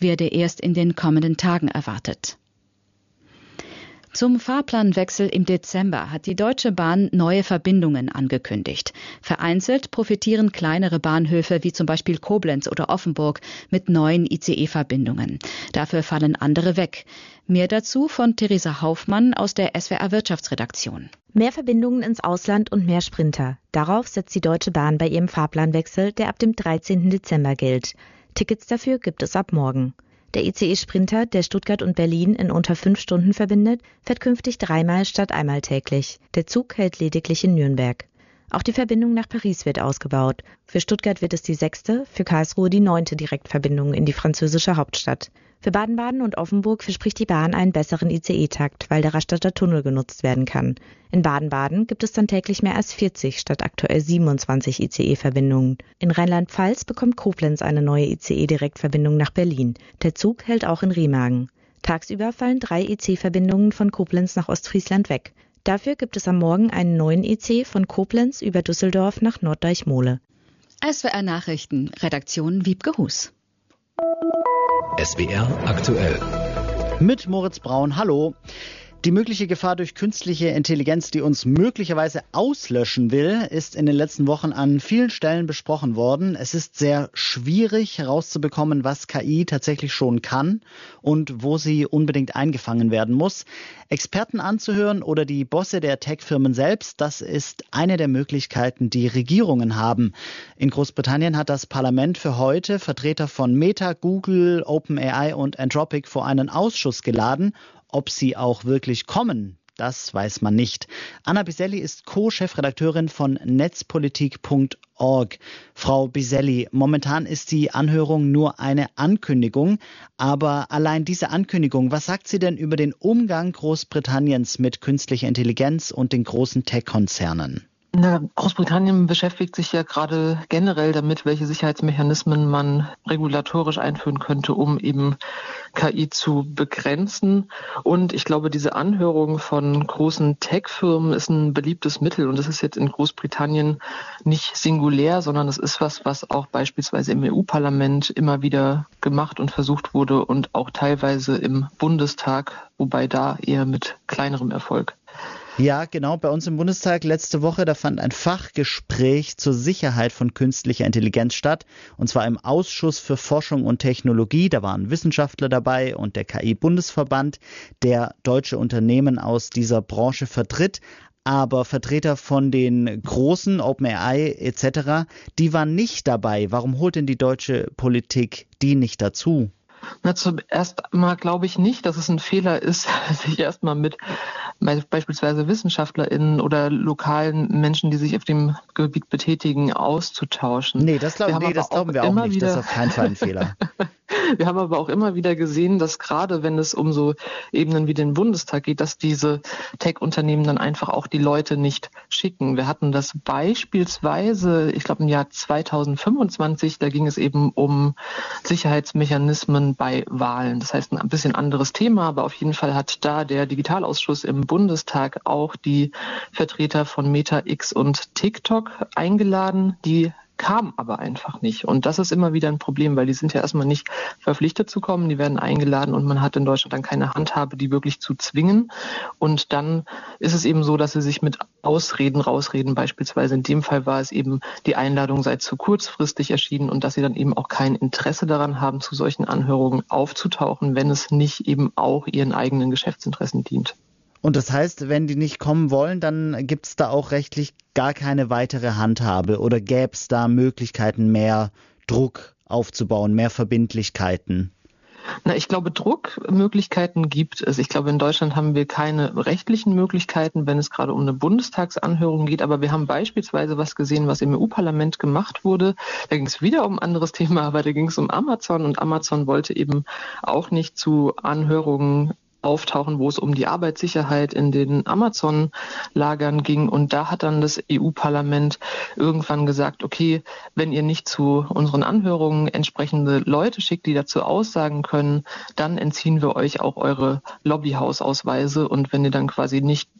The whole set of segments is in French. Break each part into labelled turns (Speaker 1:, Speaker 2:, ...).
Speaker 1: werde erst in den kommenden Tagen erwartet. Zum Fahrplanwechsel im Dezember hat die Deutsche Bahn neue Verbindungen angekündigt. Vereinzelt profitieren kleinere Bahnhöfe wie zum Beispiel Koblenz oder Offenburg mit neuen ICE-Verbindungen. Dafür fallen andere weg. Mehr dazu von Theresa Haufmann aus der SWR Wirtschaftsredaktion.
Speaker 2: Mehr Verbindungen ins Ausland und mehr Sprinter. Darauf setzt die Deutsche Bahn bei ihrem Fahrplanwechsel, der ab dem 13. Dezember gilt. Tickets dafür gibt es ab morgen. Der ICE-Sprinter, der Stuttgart und Berlin in unter 5 Stunden verbindet, fährt künftig 3-mal statt einmal täglich. Der Zug hält lediglich in Nürnberg. Auch die Verbindung nach Paris wird ausgebaut. Für Stuttgart wird es die 6., für Karlsruhe die 9. Direktverbindung in die französische Hauptstadt. Für Baden-Baden und Offenburg verspricht die Bahn einen besseren ICE-Takt, weil der Rastatter Tunnel genutzt werden kann. In Baden-Baden gibt es dann täglich mehr als 40 statt aktuell 27 ICE-Verbindungen. In Rheinland-Pfalz bekommt Koblenz eine neue ICE-Direktverbindung nach Berlin. Der Zug hält auch in Remagen. Tagsüber fallen 3 IC-Verbindungen von Koblenz nach Ostfriesland weg. Dafür gibt es am Morgen einen neuen IC von Koblenz über Düsseldorf nach Norddeichmole.
Speaker 1: SWR Nachrichten, Redaktion Wiebke Hus.
Speaker 3: SWR aktuell.
Speaker 4: Mit Moritz Braun, hallo. Die mögliche Gefahr durch künstliche Intelligenz, die uns möglicherweise auslöschen will, ist in den letzten Wochen an vielen Stellen besprochen worden. Es ist sehr schwierig herauszubekommen, was KI tatsächlich schon kann und wo sie unbedingt eingefangen werden muss. Experten anzuhören oder die Bosse der Tech-Firmen selbst, das ist eine der Möglichkeiten, die Regierungen haben. In Großbritannien hat das Parlament für heute Vertreter von Meta, Google, OpenAI und Anthropic vor einen Ausschuss geladen. Ob sie auch wirklich kommen, das weiß man nicht. Anna Biselli ist Co-Chefredakteurin von netzpolitik.org. Frau Biselli, momentan ist die Anhörung nur eine Ankündigung, aber allein diese Ankündigung, was sagt sie denn über den Umgang Großbritanniens mit künstlicher Intelligenz und den großen Tech-Konzernen?
Speaker 5: Großbritannien beschäftigt sich ja gerade generell damit, welche Sicherheitsmechanismen man regulatorisch einführen könnte, um eben KI zu begrenzen. Und ich glaube, diese Anhörung von großen Tech-Firmen ist ein beliebtes Mittel. Und das ist jetzt in Großbritannien nicht singulär, sondern es ist was auch beispielsweise im EU-Parlament immer wieder gemacht und versucht wurde und auch teilweise im Bundestag, wobei da eher mit kleinerem Erfolg.
Speaker 4: Ja, genau. Bei uns im Bundestag letzte Woche, da fand ein Fachgespräch zur Sicherheit von künstlicher Intelligenz statt. Und zwar im Ausschuss für Forschung und Technologie. Da waren Wissenschaftler dabei und der KI-Bundesverband, der deutsche Unternehmen aus dieser Branche vertritt. Aber Vertreter von den großen, OpenAI etc., die waren nicht dabei. Warum holt denn die deutsche Politik die nicht dazu?
Speaker 5: Zuerst mal glaube ich nicht, dass es ein Fehler ist, sich erstmal mit beispielsweise WissenschaftlerInnen oder lokalen Menschen, die sich auf dem Gebiet betätigen, auszutauschen.
Speaker 4: Nee, das glauben wir auch nicht. Das ist auf keinen Fall ein Fehler.
Speaker 5: Wir haben aber auch immer wieder gesehen, dass gerade wenn es um so Ebenen wie den Bundestag geht, dass diese Tech-Unternehmen dann einfach auch die Leute nicht schicken. Wir hatten das beispielsweise, ich glaube im Jahr 2025, da ging es eben um Sicherheitsmechanismen bei Wahlen. Das heißt ein bisschen anderes Thema, aber auf jeden Fall hat da der Digitalausschuss im Bundestag auch die Vertreter von Meta, X und TikTok eingeladen, die kam aber einfach nicht. Und das ist immer wieder ein Problem, weil die sind ja erstmal nicht verpflichtet zu kommen, die werden eingeladen und man hat in Deutschland dann keine Handhabe, die wirklich zu zwingen. Und dann ist es eben so, dass sie sich mit Ausreden rausreden. Beispielsweise in dem Fall war es eben, die Einladung sei zu kurzfristig erschienen und dass sie dann eben auch kein Interesse daran haben, zu solchen Anhörungen aufzutauchen, wenn es nicht eben auch ihren eigenen Geschäftsinteressen dient.
Speaker 4: Und das heißt, wenn die nicht kommen wollen, dann gibt es da auch rechtlich gar keine weitere Handhabe oder gäbe es da Möglichkeiten, mehr Druck aufzubauen, mehr Verbindlichkeiten?
Speaker 5: Ich glaube, Druckmöglichkeiten gibt es. Ich glaube, in Deutschland haben wir keine rechtlichen Möglichkeiten, wenn es gerade um eine Bundestagsanhörung geht. Aber wir haben beispielsweise was gesehen, was im EU-Parlament gemacht wurde. Da ging es wieder um ein anderes Thema, aber da ging es um Amazon. Und Amazon wollte eben auch nicht zu Anhörungen auftauchen, wo es um die Arbeitssicherheit in den Amazon-Lagern ging. Und da hat dann das EU-Parlament irgendwann gesagt, okay, wenn ihr nicht zu unseren Anhörungen entsprechende Leute schickt, die dazu aussagen können, dann entziehen wir euch auch eure Lobbyhausausweise. Und wenn ihr dann quasi nicht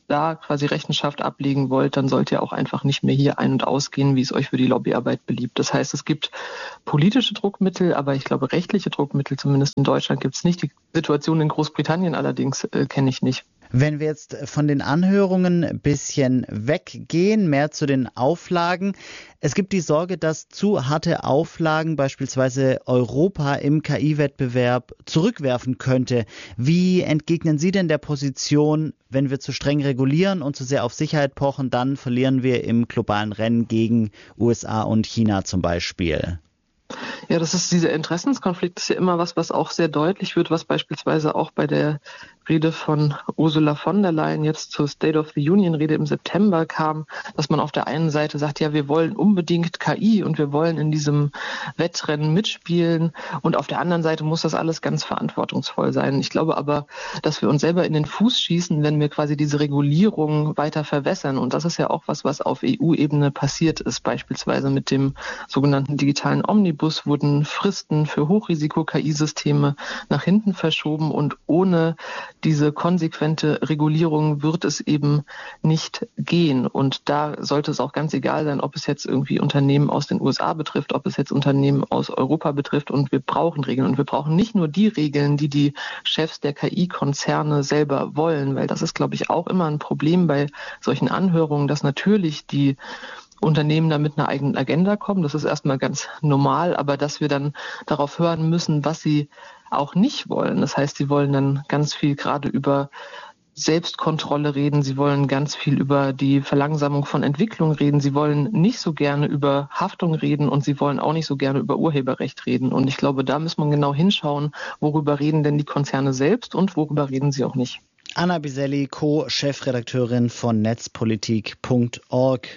Speaker 5: da quasi Rechenschaft ablegen wollt, dann sollt ihr auch einfach nicht mehr hier ein- und ausgehen, wie es euch für die Lobbyarbeit beliebt. Das heißt, es gibt politische Druckmittel, aber ich glaube, rechtliche Druckmittel, zumindest in Deutschland, gibt es nicht. Die Situation in Großbritannien allerdings kenne ich nicht.
Speaker 4: Wenn wir jetzt von den Anhörungen ein bisschen weggehen, mehr zu den Auflagen. Es gibt die Sorge, dass zu harte Auflagen beispielsweise Europa im KI-Wettbewerb zurückwerfen könnte. Wie entgegnen Sie denn der Position, wenn wir zu streng regulieren und zu sehr auf Sicherheit pochen, dann verlieren wir im globalen Rennen gegen USA und China zum Beispiel?
Speaker 5: Ja, dieser Interessenskonflikt ist ja immer was auch sehr deutlich wird, was beispielsweise auch bei der Rede von Ursula von der Leyen jetzt zur State of the Union Rede im September kam, dass man auf der einen Seite sagt, ja, wir wollen unbedingt KI und wir wollen in diesem Wettrennen mitspielen und auf der anderen Seite muss das alles ganz verantwortungsvoll sein. Ich glaube aber, dass wir uns selber in den Fuß schießen, wenn wir quasi diese Regulierung weiter verwässern und das ist ja auch was auf EU-Ebene passiert ist, beispielsweise mit dem sogenannten digitalen Omnibus wurden Fristen für Hochrisiko-KI-Systeme nach hinten verschoben und ohne diese konsequente Regulierung wird es eben nicht gehen. Und da sollte es auch ganz egal sein, ob es jetzt irgendwie Unternehmen aus den USA betrifft, ob es jetzt Unternehmen aus Europa betrifft. Und wir brauchen Regeln. Und wir brauchen nicht nur die Regeln, die die Chefs der KI-Konzerne selber wollen, weil das ist, glaube ich, auch immer ein Problem bei solchen Anhörungen, dass natürlich die Unternehmen da mit einer eigenen Agenda kommen. Das ist erstmal ganz normal, aber dass wir dann darauf hören müssen, was sie auch nicht wollen. Das heißt, sie wollen dann ganz viel gerade über Selbstkontrolle reden. Sie wollen ganz viel über die Verlangsamung von Entwicklung reden. Sie wollen nicht so gerne über Haftung reden und sie wollen auch nicht so gerne über Urheberrecht reden. Und ich glaube, da muss man genau hinschauen, worüber reden denn die Konzerne selbst und worüber reden sie auch nicht.
Speaker 4: Anna Biselli, Co-Chefredakteurin von netzpolitik.org.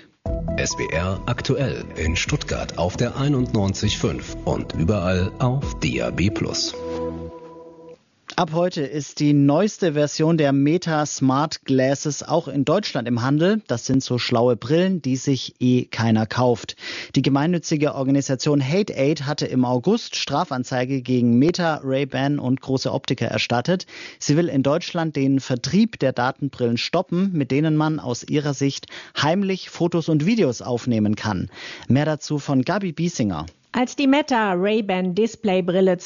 Speaker 3: SWR aktuell in Stuttgart auf der 91.5 und überall auf DAB+.
Speaker 4: Ab heute ist die neueste Version der Meta Smart Glasses auch in Deutschland im Handel. Das sind so schlaue Brillen, die sich keiner kauft. Die gemeinnützige Organisation Hate Aid hatte im August Strafanzeige gegen Meta, Ray-Ban und große Optiker erstattet. Sie will in Deutschland den Vertrieb der Datenbrillen stoppen, mit denen man aus ihrer Sicht heimlich Fotos und Videos aufnehmen kann. Mehr dazu von Gabi Biesinger.
Speaker 6: Als die Meta Ray-Ban Displaybrille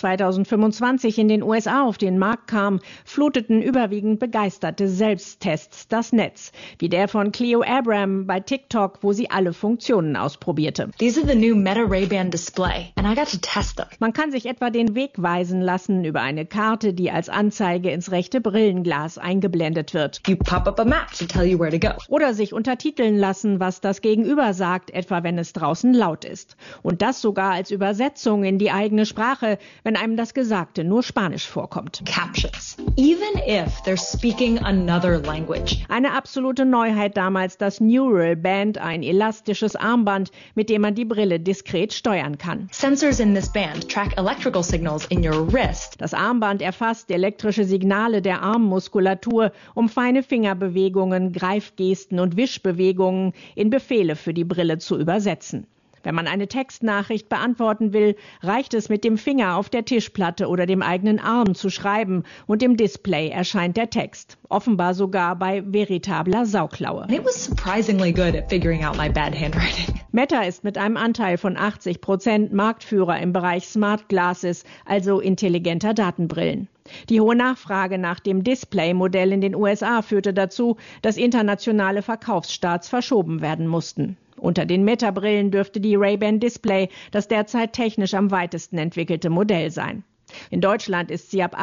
Speaker 6: 2025 in den USA auf den Markt kam, fluteten überwiegend begeisterte Selbsttests das Netz, wie der von Cleo Abram bei TikTok, wo sie alle Funktionen ausprobierte.
Speaker 7: These are the new Meta Ray-Ban display and I got to test them.
Speaker 6: Man kann sich etwa den Weg weisen lassen über eine Karte, die als Anzeige ins rechte Brillenglas eingeblendet wird.
Speaker 7: You pop up a map to tell you where to go.
Speaker 6: Oder sich untertiteln lassen, was das Gegenüber sagt, etwa wenn es draußen laut ist. Und das sogar als Übersetzung in die eigene Sprache, wenn einem das Gesagte nur Spanisch vorkommt.
Speaker 7: Captions. Even if they're speaking another language.
Speaker 6: Eine absolute Neuheit damals das Neural Band, ein elastisches Armband, mit dem man die Brille diskret steuern kann.
Speaker 7: Sensors in this band track electrical signals in your wrist.
Speaker 6: Das Armband erfasst elektrische Signale der Armmuskulatur, um feine Fingerbewegungen, Greifgesten und Wischbewegungen in Befehle für die Brille zu übersetzen. Wenn man eine Textnachricht beantworten will, reicht es, mit dem Finger auf der Tischplatte oder dem eigenen Arm zu schreiben und im Display erscheint der Text. Offenbar sogar bei veritabler Sauklaue.
Speaker 7: And it was surprisingly good at figuring out my bad handwriting.
Speaker 6: Meta ist mit einem Anteil von 80% Marktführer im Bereich Smart Glasses, also intelligenter Datenbrillen. Die hohe Nachfrage nach dem Display-Modell in den USA führte dazu, dass internationale Verkaufsstarts verschoben werden mussten. Unter den Meta-Brillen dürfte die Ray-Ban Display das derzeit technisch am weitesten entwickelte Modell sein. In Deutschland ist sie ab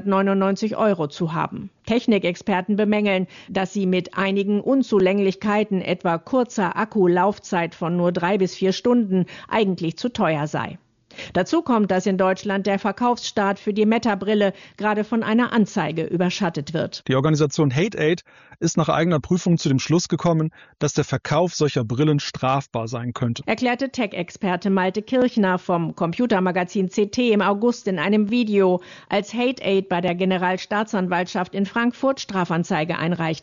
Speaker 6: 899 € zu haben. Technikexperten bemängeln, dass sie mit einigen Unzulänglichkeiten, etwa kurzer Akkulaufzeit von nur 3 bis 4 Stunden, eigentlich zu teuer sei. Dazu kommt, dass in Deutschland der Verkaufsstart für die Meta-Brille gerade von einer Anzeige überschattet wird.
Speaker 8: Die Organisation Hate Aid ist nach eigener Prüfung zu dem Schluss gekommen, dass der Verkauf solcher Brillen strafbar sein könnte.
Speaker 6: Erklärte Tech-Experte Malte Kirchner vom Computermagazin CT im August in einem Video, als Hate Aid bei der Generalstaatsanwaltschaft in Frankfurt Strafanzeige einreichte.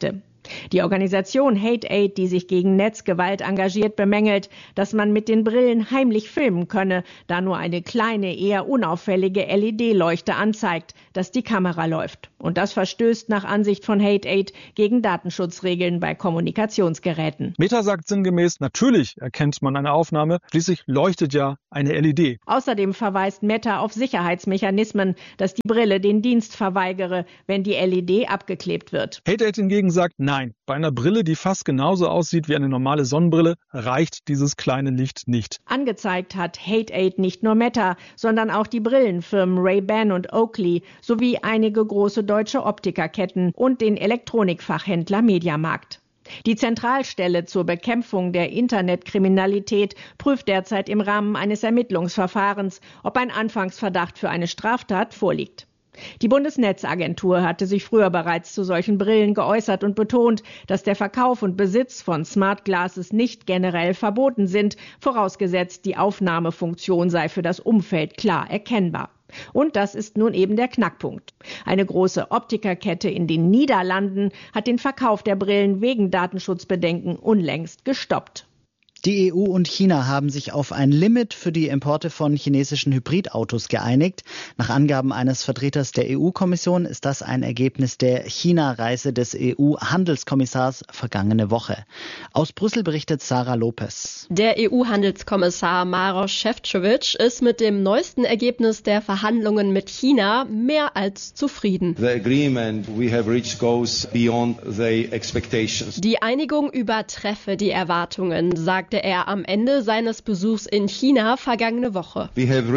Speaker 6: Die Organisation Hate Aid, die sich gegen Netzgewalt engagiert, bemängelt, dass man mit den Brillen heimlich filmen könne, da nur eine kleine, eher unauffällige LED-Leuchte anzeigt, dass die Kamera läuft. Und das verstößt nach Ansicht von Hate Aid gegen Datenschutzregeln bei Kommunikationsgeräten.
Speaker 8: Meta sagt sinngemäß, natürlich erkennt man eine Aufnahme, schließlich leuchtet ja eine LED.
Speaker 6: Außerdem verweist Meta auf Sicherheitsmechanismen, dass die Brille den Dienst verweigere, wenn die LED abgeklebt wird.
Speaker 8: Hate Aid hingegen sagt, nein, bei einer Brille, die fast genauso aussieht wie eine normale Sonnenbrille, reicht dieses kleine Licht nicht.
Speaker 6: Angezeigt hat Hate Aid nicht nur Meta, sondern auch die Brillenfirmen Ray-Ban und Oakley sowie einige große deutsche Optikerketten und den Elektronikfachhändler Mediamarkt. Die Zentralstelle zur Bekämpfung der Internetkriminalität prüft derzeit im Rahmen eines Ermittlungsverfahrens, ob ein Anfangsverdacht für eine Straftat vorliegt. Die Bundesnetzagentur hatte sich früher bereits zu solchen Brillen geäußert und betont, dass der Verkauf und Besitz von Smart Glasses nicht generell verboten sind, vorausgesetzt die Aufnahmefunktion sei für das Umfeld klar erkennbar. Und das ist nun eben der Knackpunkt. Eine große Optikerkette in den Niederlanden hat den Verkauf der Brillen wegen Datenschutzbedenken unlängst gestoppt.
Speaker 4: Die EU und China haben sich auf ein Limit für die Importe von chinesischen Hybridautos geeinigt. Nach Angaben eines Vertreters der EU-Kommission ist das ein Ergebnis der China-Reise des EU-Handelskommissars vergangene Woche. Aus Brüssel berichtet Sarah Lopez.
Speaker 9: Der EU-Handelskommissar Maroš Šefčovič ist mit dem neuesten Ergebnis der Verhandlungen mit China mehr als zufrieden.
Speaker 10: The agreement we have reached goes beyond the expectations.
Speaker 9: Die Einigung übertreffe die Erwartungen, sagte er am Ende seines Besuchs in China vergangene Woche.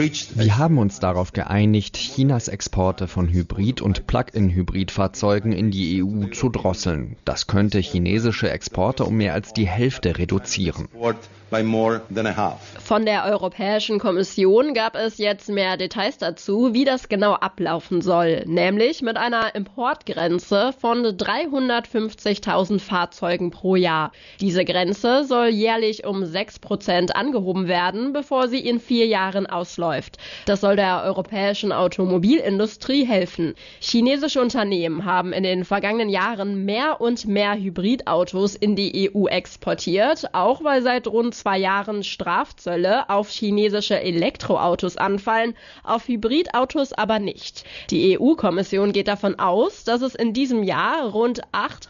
Speaker 11: Wir haben uns darauf geeinigt, Chinas Exporte von Hybrid- und Plug-in-Hybridfahrzeugen in die EU zu drosseln. Das könnte chinesische Exporte um mehr als die Hälfte reduzieren.
Speaker 9: Von der Europäischen Kommission gab es jetzt mehr Details dazu, wie das genau ablaufen soll, nämlich mit einer Importgrenze von 350.000 Fahrzeugen pro Jahr. Diese Grenze soll jährlich um 6% angehoben werden, bevor sie in 4 Jahren ausläuft. Das soll der europäischen Automobilindustrie helfen. Chinesische Unternehmen haben in den vergangenen Jahren mehr und mehr Hybridautos in die EU exportiert, auch weil seit rund 2 Jahren Strafzölle auf chinesische Elektroautos anfallen, auf Hybridautos aber nicht. Die EU-Kommission geht davon aus, dass es in diesem Jahr rund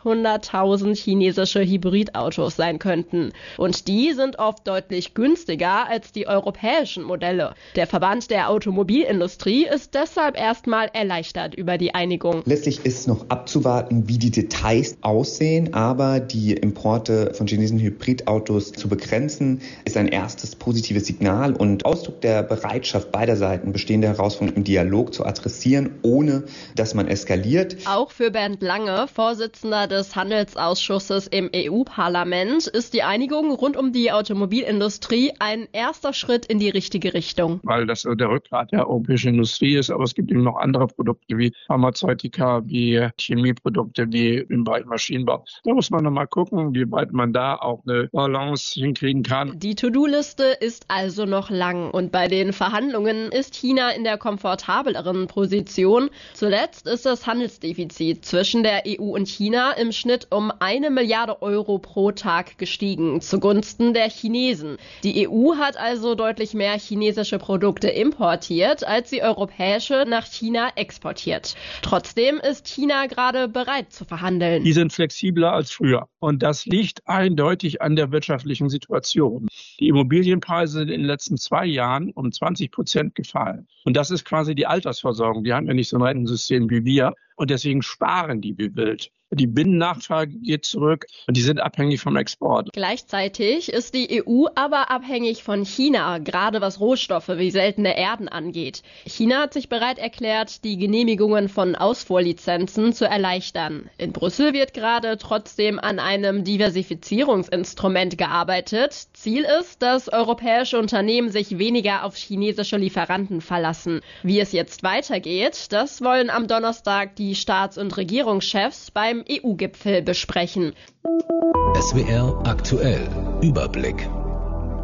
Speaker 9: 800.000 chinesische Hybridautos sein könnten. Und die sind oft deutlich günstiger als die europäischen Modelle. Der Verband der Automobilindustrie ist deshalb erstmal erleichtert über die Einigung.
Speaker 12: Letztlich ist noch abzuwarten, wie die Details aussehen, aber die Importe von chinesischen Hybridautos zu begrenzen, ist ein erstes positives Signal und Ausdruck der Bereitschaft beider Seiten, bestehende Herausforderungen im Dialog zu adressieren, ohne dass man eskaliert.
Speaker 9: Auch für Bernd Lange, Vorsitzender des Handelsausschusses im EU-Parlament, ist die Einigung rund um die Automobilindustrie ein erster Schritt in die richtige Richtung.
Speaker 13: Weil das der Rückgrat der europäischen Industrie ist, aber es gibt eben noch andere Produkte wie Pharmazeutika, wie Chemieprodukte, wie im Bereich Maschinenbau. Da muss man nochmal gucken, wie weit man da auch eine Balance hinkriegen kann.
Speaker 9: Die To-Do-Liste ist also noch lang und bei den Verhandlungen ist China in der komfortableren Position. Zuletzt ist das Handelsdefizit zwischen der EU und China im Schnitt um 1 Milliarde Euro pro Tag gestiegen, zugunsten der Chinesen. Die EU hat also deutlich mehr chinesische Produkte importiert, als sie europäische nach China exportiert. Trotzdem ist China gerade bereit zu verhandeln.
Speaker 13: Die sind flexibler als früher und das liegt eindeutig an der wirtschaftlichen Situation. Die Immobilienpreise sind in den letzten 2 Jahren um 20% gefallen. Und das ist quasi die Altersversorgung. Die haben ja nicht so ein Rentensystem wie wir und deswegen sparen die wie wild. Die Binnennachfrage geht zurück und die sind abhängig vom Export.
Speaker 9: Gleichzeitig ist die EU aber abhängig von China, gerade was Rohstoffe wie seltene Erden angeht. China hat sich bereit erklärt, die Genehmigungen von Ausfuhrlizenzen zu erleichtern. In Brüssel wird gerade trotzdem an einem Diversifizierungsinstrument gearbeitet. Ziel ist, dass europäische Unternehmen sich weniger auf chinesische Lieferanten verlassen. Wie es jetzt weitergeht, das wollen am Donnerstag die Staats- und Regierungschefs beim EU-Gipfel besprechen.
Speaker 3: SWR aktuell Überblick.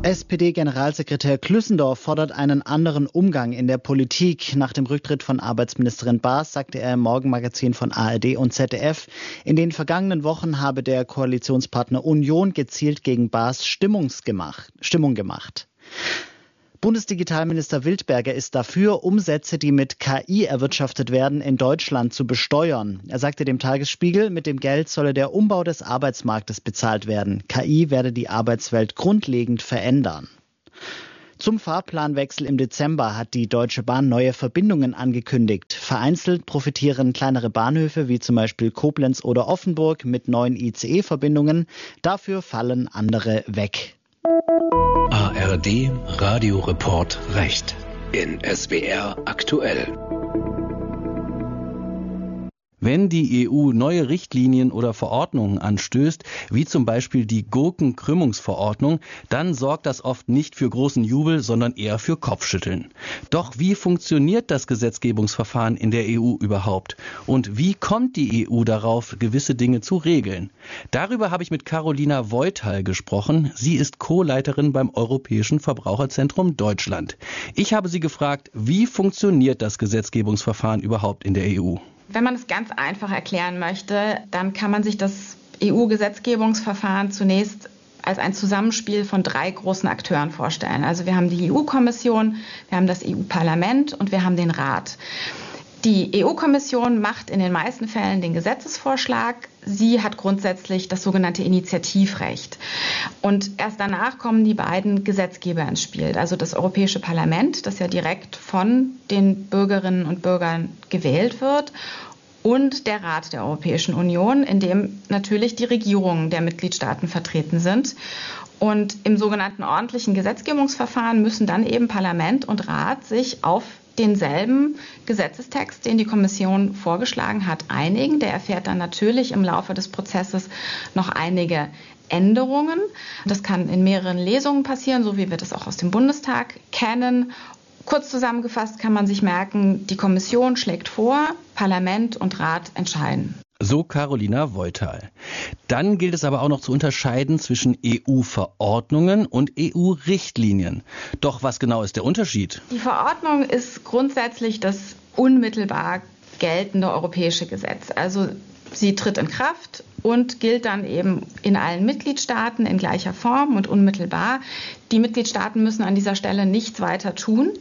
Speaker 4: SPD-Generalsekretär Klüssendorf fordert einen anderen Umgang in der Politik. Nach dem Rücktritt von Arbeitsministerin Baas sagte er im Morgenmagazin von ARD und ZDF, in den vergangenen Wochen habe der Koalitionspartner Union gezielt gegen Baas Stimmung gemacht. Bundesdigitalminister Wildberger ist dafür, Umsätze, die mit KI erwirtschaftet werden, in Deutschland zu besteuern. Er sagte dem Tagesspiegel, mit dem Geld solle der Umbau des Arbeitsmarktes bezahlt werden. KI werde die Arbeitswelt grundlegend verändern. Zum Fahrplanwechsel im Dezember hat die Deutsche Bahn neue Verbindungen angekündigt. Vereinzelt profitieren kleinere Bahnhöfe wie zum Beispiel Koblenz oder Offenburg mit neuen ICE-Verbindungen. Dafür fallen andere weg.
Speaker 3: ARD Radioreport Recht in SWR aktuell.
Speaker 14: Wenn die EU neue Richtlinien oder Verordnungen anstößt, wie zum Beispiel die Gurkenkrümmungsverordnung, dann sorgt das oft nicht für großen Jubel, sondern eher für Kopfschütteln. Doch wie funktioniert das Gesetzgebungsverfahren in der EU überhaupt? Und wie kommt die EU darauf, gewisse Dinge zu regeln? Darüber habe ich mit Carolina Voital gesprochen. Sie ist Co-Leiterin beim Europäischen Verbraucherzentrum Deutschland. Ich habe sie gefragt, wie funktioniert das Gesetzgebungsverfahren überhaupt in der EU?
Speaker 15: Wenn man es ganz einfach erklären möchte, dann kann man sich das EU-Gesetzgebungsverfahren zunächst als ein Zusammenspiel von 3 großen Akteuren vorstellen. Also wir haben die EU-Kommission, wir haben das EU-Parlament und wir haben den Rat. Die EU-Kommission macht in den meisten Fällen den Gesetzesvorschlag. Sie hat grundsätzlich das sogenannte Initiativrecht. Und erst danach kommen die beiden Gesetzgeber ins Spiel. Also das Europäische Parlament, das ja direkt von den Bürgerinnen und Bürgern gewählt wird, und der Rat der Europäischen Union, in dem natürlich die Regierungen der Mitgliedstaaten vertreten sind. Und im sogenannten ordentlichen Gesetzgebungsverfahren müssen dann eben Parlament und Rat sich auf denselben Gesetzestext, den die Kommission vorgeschlagen hat, einigen. Der erfährt dann natürlich im Laufe des Prozesses noch einige Änderungen. Das kann in mehreren Lesungen passieren, so wie wir das auch aus dem Bundestag kennen. Kurz zusammengefasst kann man sich merken, die Kommission schlägt vor, Parlament und Rat entscheiden.
Speaker 14: So Carolina Voital. Dann gilt es aber auch noch zu unterscheiden zwischen EU-Verordnungen und EU-Richtlinien. Doch was genau ist der Unterschied?
Speaker 15: Die Verordnung ist grundsätzlich das unmittelbar geltende europäische Gesetz. Also sie tritt in Kraft und gilt dann eben in allen Mitgliedstaaten in gleicher Form und unmittelbar. Die Mitgliedstaaten müssen an dieser Stelle nichts weiter tun.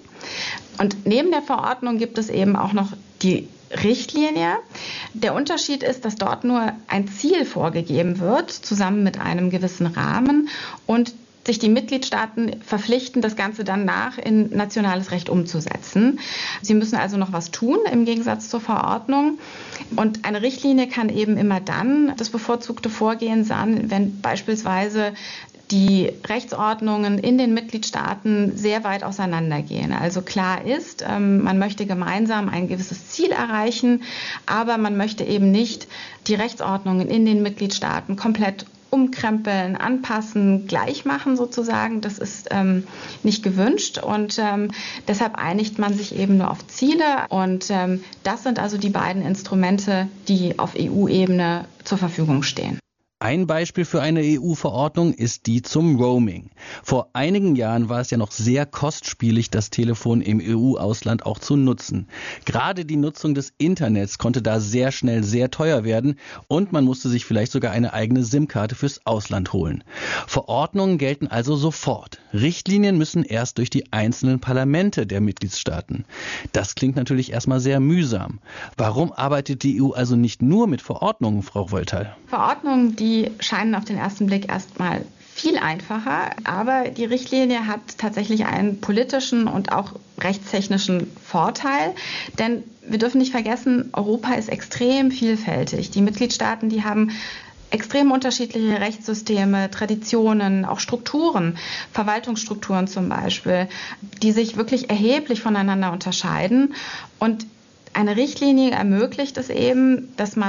Speaker 15: Und neben der Verordnung gibt es eben auch noch die Richtlinie. Der Unterschied ist, dass dort nur ein Ziel vorgegeben wird, zusammen mit einem gewissen Rahmen, und sich die Mitgliedstaaten verpflichten, das Ganze dann in nationales Recht umzusetzen. Sie müssen also noch was tun im Gegensatz zur Verordnung. Und eine Richtlinie kann eben immer dann das bevorzugte Vorgehen sein, wenn beispielsweise die Rechtsordnungen in den Mitgliedstaaten sehr weit auseinandergehen. Also klar ist, man möchte gemeinsam ein gewisses Ziel erreichen, aber man möchte eben nicht die Rechtsordnungen in den Mitgliedstaaten komplett umkrempeln, anpassen, gleich machen sozusagen. Das ist nicht gewünscht, und deshalb einigt man sich eben nur auf Ziele, und das sind also die beiden Instrumente, die auf EU-Ebene zur Verfügung stehen.
Speaker 14: Ein Beispiel für eine EU-Verordnung ist die zum Roaming. Vor einigen Jahren war es ja noch sehr kostspielig, das Telefon im EU-Ausland auch zu nutzen. Gerade die Nutzung des Internets konnte da sehr schnell sehr teuer werden, und man musste sich vielleicht sogar eine eigene SIM-Karte fürs Ausland holen. Verordnungen gelten also sofort. Richtlinien müssen erst durch die einzelnen Parlamente der Mitgliedstaaten. Das klingt natürlich erstmal sehr mühsam. Warum arbeitet die EU also nicht nur mit Verordnungen, Frau Voital?
Speaker 15: Verordnungen, die scheinen auf den ersten Blick erstmal viel einfacher, aber die Richtlinie hat tatsächlich einen politischen und auch rechtstechnischen Vorteil, denn wir dürfen nicht vergessen, Europa ist extrem vielfältig. Die Mitgliedstaaten, die haben extrem unterschiedliche Rechtssysteme, Traditionen, auch Strukturen, Verwaltungsstrukturen zum Beispiel, die sich wirklich erheblich voneinander unterscheiden. Und eine Richtlinie ermöglicht es eben, dass man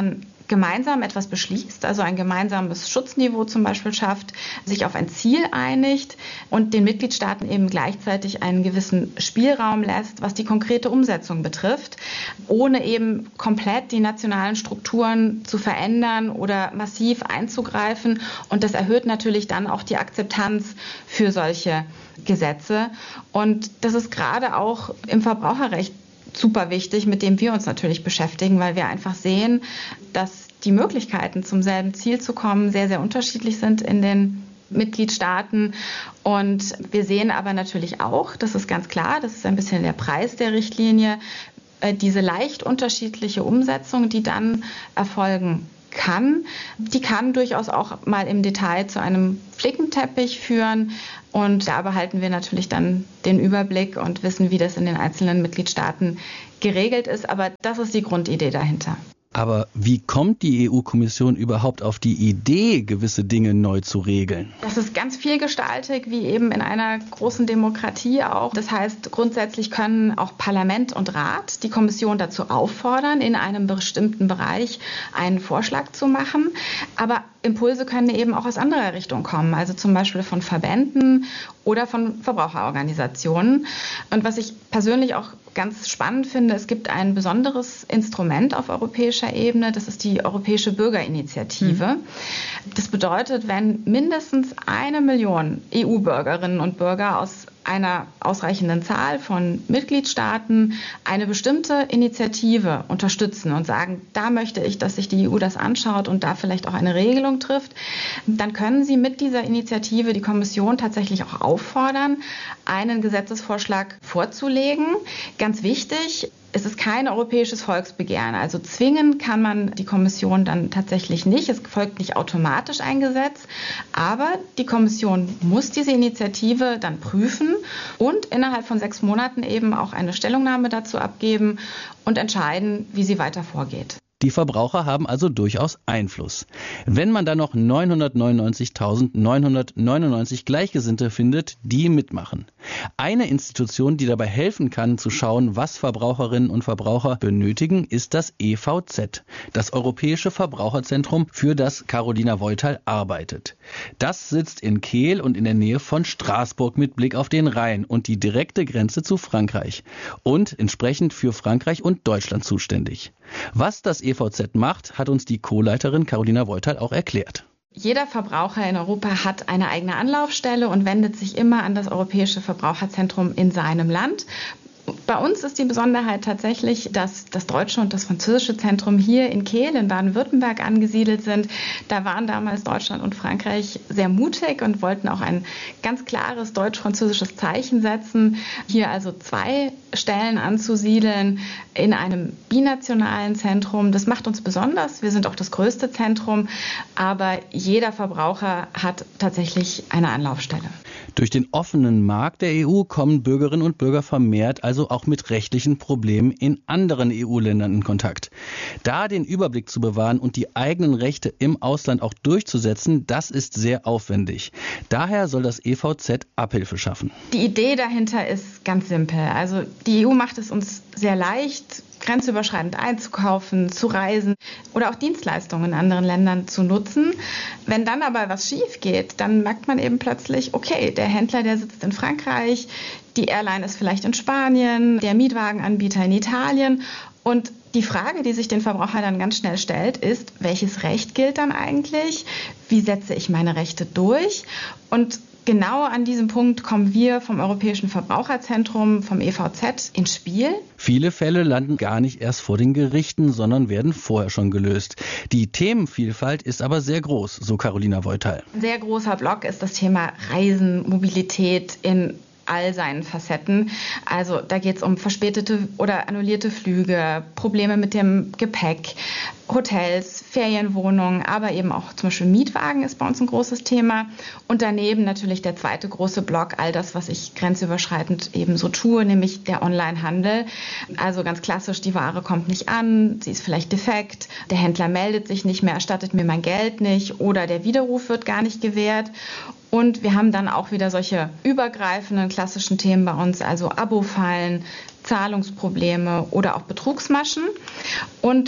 Speaker 15: gemeinsam etwas beschließt, also ein gemeinsames Schutzniveau zum Beispiel schafft, sich auf ein Ziel einigt und den Mitgliedstaaten eben gleichzeitig einen gewissen Spielraum lässt, was die konkrete Umsetzung betrifft, ohne eben komplett die nationalen Strukturen zu verändern oder massiv einzugreifen. Und das erhöht natürlich dann auch die Akzeptanz für solche Gesetze. Und das ist gerade auch im Verbraucherrecht super wichtig, mit dem wir uns natürlich beschäftigen, weil wir einfach sehen, dass die Möglichkeiten, zum selben Ziel zu kommen, sehr, sehr unterschiedlich sind in den Mitgliedstaaten. Und wir sehen aber natürlich auch, das ist ganz klar, das ist ein bisschen der Preis der Richtlinie, diese leicht unterschiedliche Umsetzung, die dann erfolgen kann, die kann durchaus auch mal im Detail zu einem Flickenteppich führen. Und da behalten wir natürlich dann den Überblick und wissen, wie das in den einzelnen Mitgliedstaaten geregelt ist. Aber das ist die Grundidee dahinter.
Speaker 14: Aber wie kommt die EU-Kommission überhaupt auf die Idee, gewisse Dinge neu zu regeln?
Speaker 15: Das ist ganz vielgestaltig, wie eben in einer großen Demokratie auch. Das heißt, grundsätzlich können auch Parlament und Rat die Kommission dazu auffordern, in einem bestimmten Bereich einen Vorschlag zu machen. Aber Impulse können eben auch aus anderer Richtung kommen, also zum Beispiel von Verbänden oder von Verbraucherorganisationen. Und was ich persönlich auch ganz spannend finde, es gibt ein besonderes Instrument auf europäischer Ebene, das ist die Europäische Bürgerinitiative. Das bedeutet, wenn mindestens 1 Million EU-Bürgerinnen und Bürger aus einer ausreichenden Zahl von Mitgliedstaaten eine bestimmte Initiative unterstützen und sagen, da möchte ich, dass sich die EU das anschaut und da vielleicht auch eine Regelung trifft, dann können sie mit dieser Initiative die Kommission tatsächlich auch auffordern, einen Gesetzesvorschlag vorzulegen. Ganz wichtig, es ist kein europäisches Volksbegehren, also zwingen kann man die Kommission dann tatsächlich nicht. Es folgt nicht automatisch ein Gesetz, aber die Kommission muss diese Initiative dann prüfen und innerhalb von 6 Monaten eben auch eine Stellungnahme dazu abgeben und entscheiden, wie sie weiter vorgeht.
Speaker 14: Die Verbraucher haben also durchaus Einfluss. Wenn man dann noch 999.999 Gleichgesinnte findet, die mitmachen. Eine Institution, die dabei helfen kann, zu schauen, was Verbraucherinnen und Verbraucher benötigen, ist das EVZ, das Europäische Verbraucherzentrum, für das Carolina Voital arbeitet. Das sitzt in Kehl und in der Nähe von Straßburg mit Blick auf den Rhein und die direkte Grenze zu Frankreich und entsprechend für Frankreich und Deutschland zuständig. Was das EVZ macht, hat uns die Co-Leiterin Carolina Voital auch erklärt.
Speaker 15: Jeder Verbraucher in Europa hat eine eigene Anlaufstelle und wendet sich immer an das Europäische Verbraucherzentrum in seinem Land. Bei uns ist die Besonderheit tatsächlich, dass das deutsche und das französische Zentrum hier in Kehl in Baden-Württemberg angesiedelt sind. Da waren damals Deutschland und Frankreich sehr mutig und wollten auch ein ganz klares deutsch-französisches Zeichen setzen. Hier also 2 Stellen anzusiedeln in einem binationalen Zentrum. Das macht uns besonders. Wir sind auch das größte Zentrum, aber jeder Verbraucher hat tatsächlich eine Anlaufstelle.
Speaker 14: Durch den offenen Markt der EU kommen Bürgerinnen und Bürger vermehrt also auch mit rechtlichen Problemen in anderen EU-Ländern in Kontakt. Da den Überblick zu bewahren und die eigenen Rechte im Ausland auch durchzusetzen, das ist sehr aufwendig. Daher soll das EVZ Abhilfe schaffen.
Speaker 15: Die Idee dahinter ist ganz simpel. Also die EU macht es uns sehr leicht, grenzüberschreitend einzukaufen, zu reisen oder auch Dienstleistungen in anderen Ländern zu nutzen. Wenn dann aber was schief geht, dann merkt man eben plötzlich, okay, der Händler, der sitzt in Frankreich, die Airline ist vielleicht in Spanien, der Mietwagenanbieter in Italien. Und die Frage, die sich den Verbraucher dann ganz schnell stellt, ist, welches Recht gilt dann eigentlich? Wie setze ich meine Rechte durch? Und genau an diesem Punkt kommen wir vom Europäischen Verbraucherzentrum, vom EVZ, ins Spiel.
Speaker 14: Viele Fälle landen gar nicht erst vor den Gerichten, sondern werden vorher schon gelöst. Die Themenvielfalt ist aber sehr groß, so Carolina Voital.
Speaker 15: Ein sehr großer Block ist das Thema Reisen, Mobilität in all seinen Facetten. Also da geht es um verspätete oder annullierte Flüge, Probleme mit dem Gepäck, Hotels, Ferienwohnungen, aber eben auch zum Beispiel Mietwagen ist bei uns ein großes Thema. Und daneben natürlich der zweite große Block, all das, was ich grenzüberschreitend eben so tue, nämlich der Onlinehandel. Also ganz klassisch, die Ware kommt nicht an, sie ist vielleicht defekt, der Händler meldet sich nicht mehr, erstattet mir mein Geld nicht oder der Widerruf wird gar nicht gewährt. Und wir haben dann auch wieder solche übergreifenden klassischen Themen bei uns, also Abo-Fallen, Zahlungsprobleme oder auch Betrugsmaschen. Und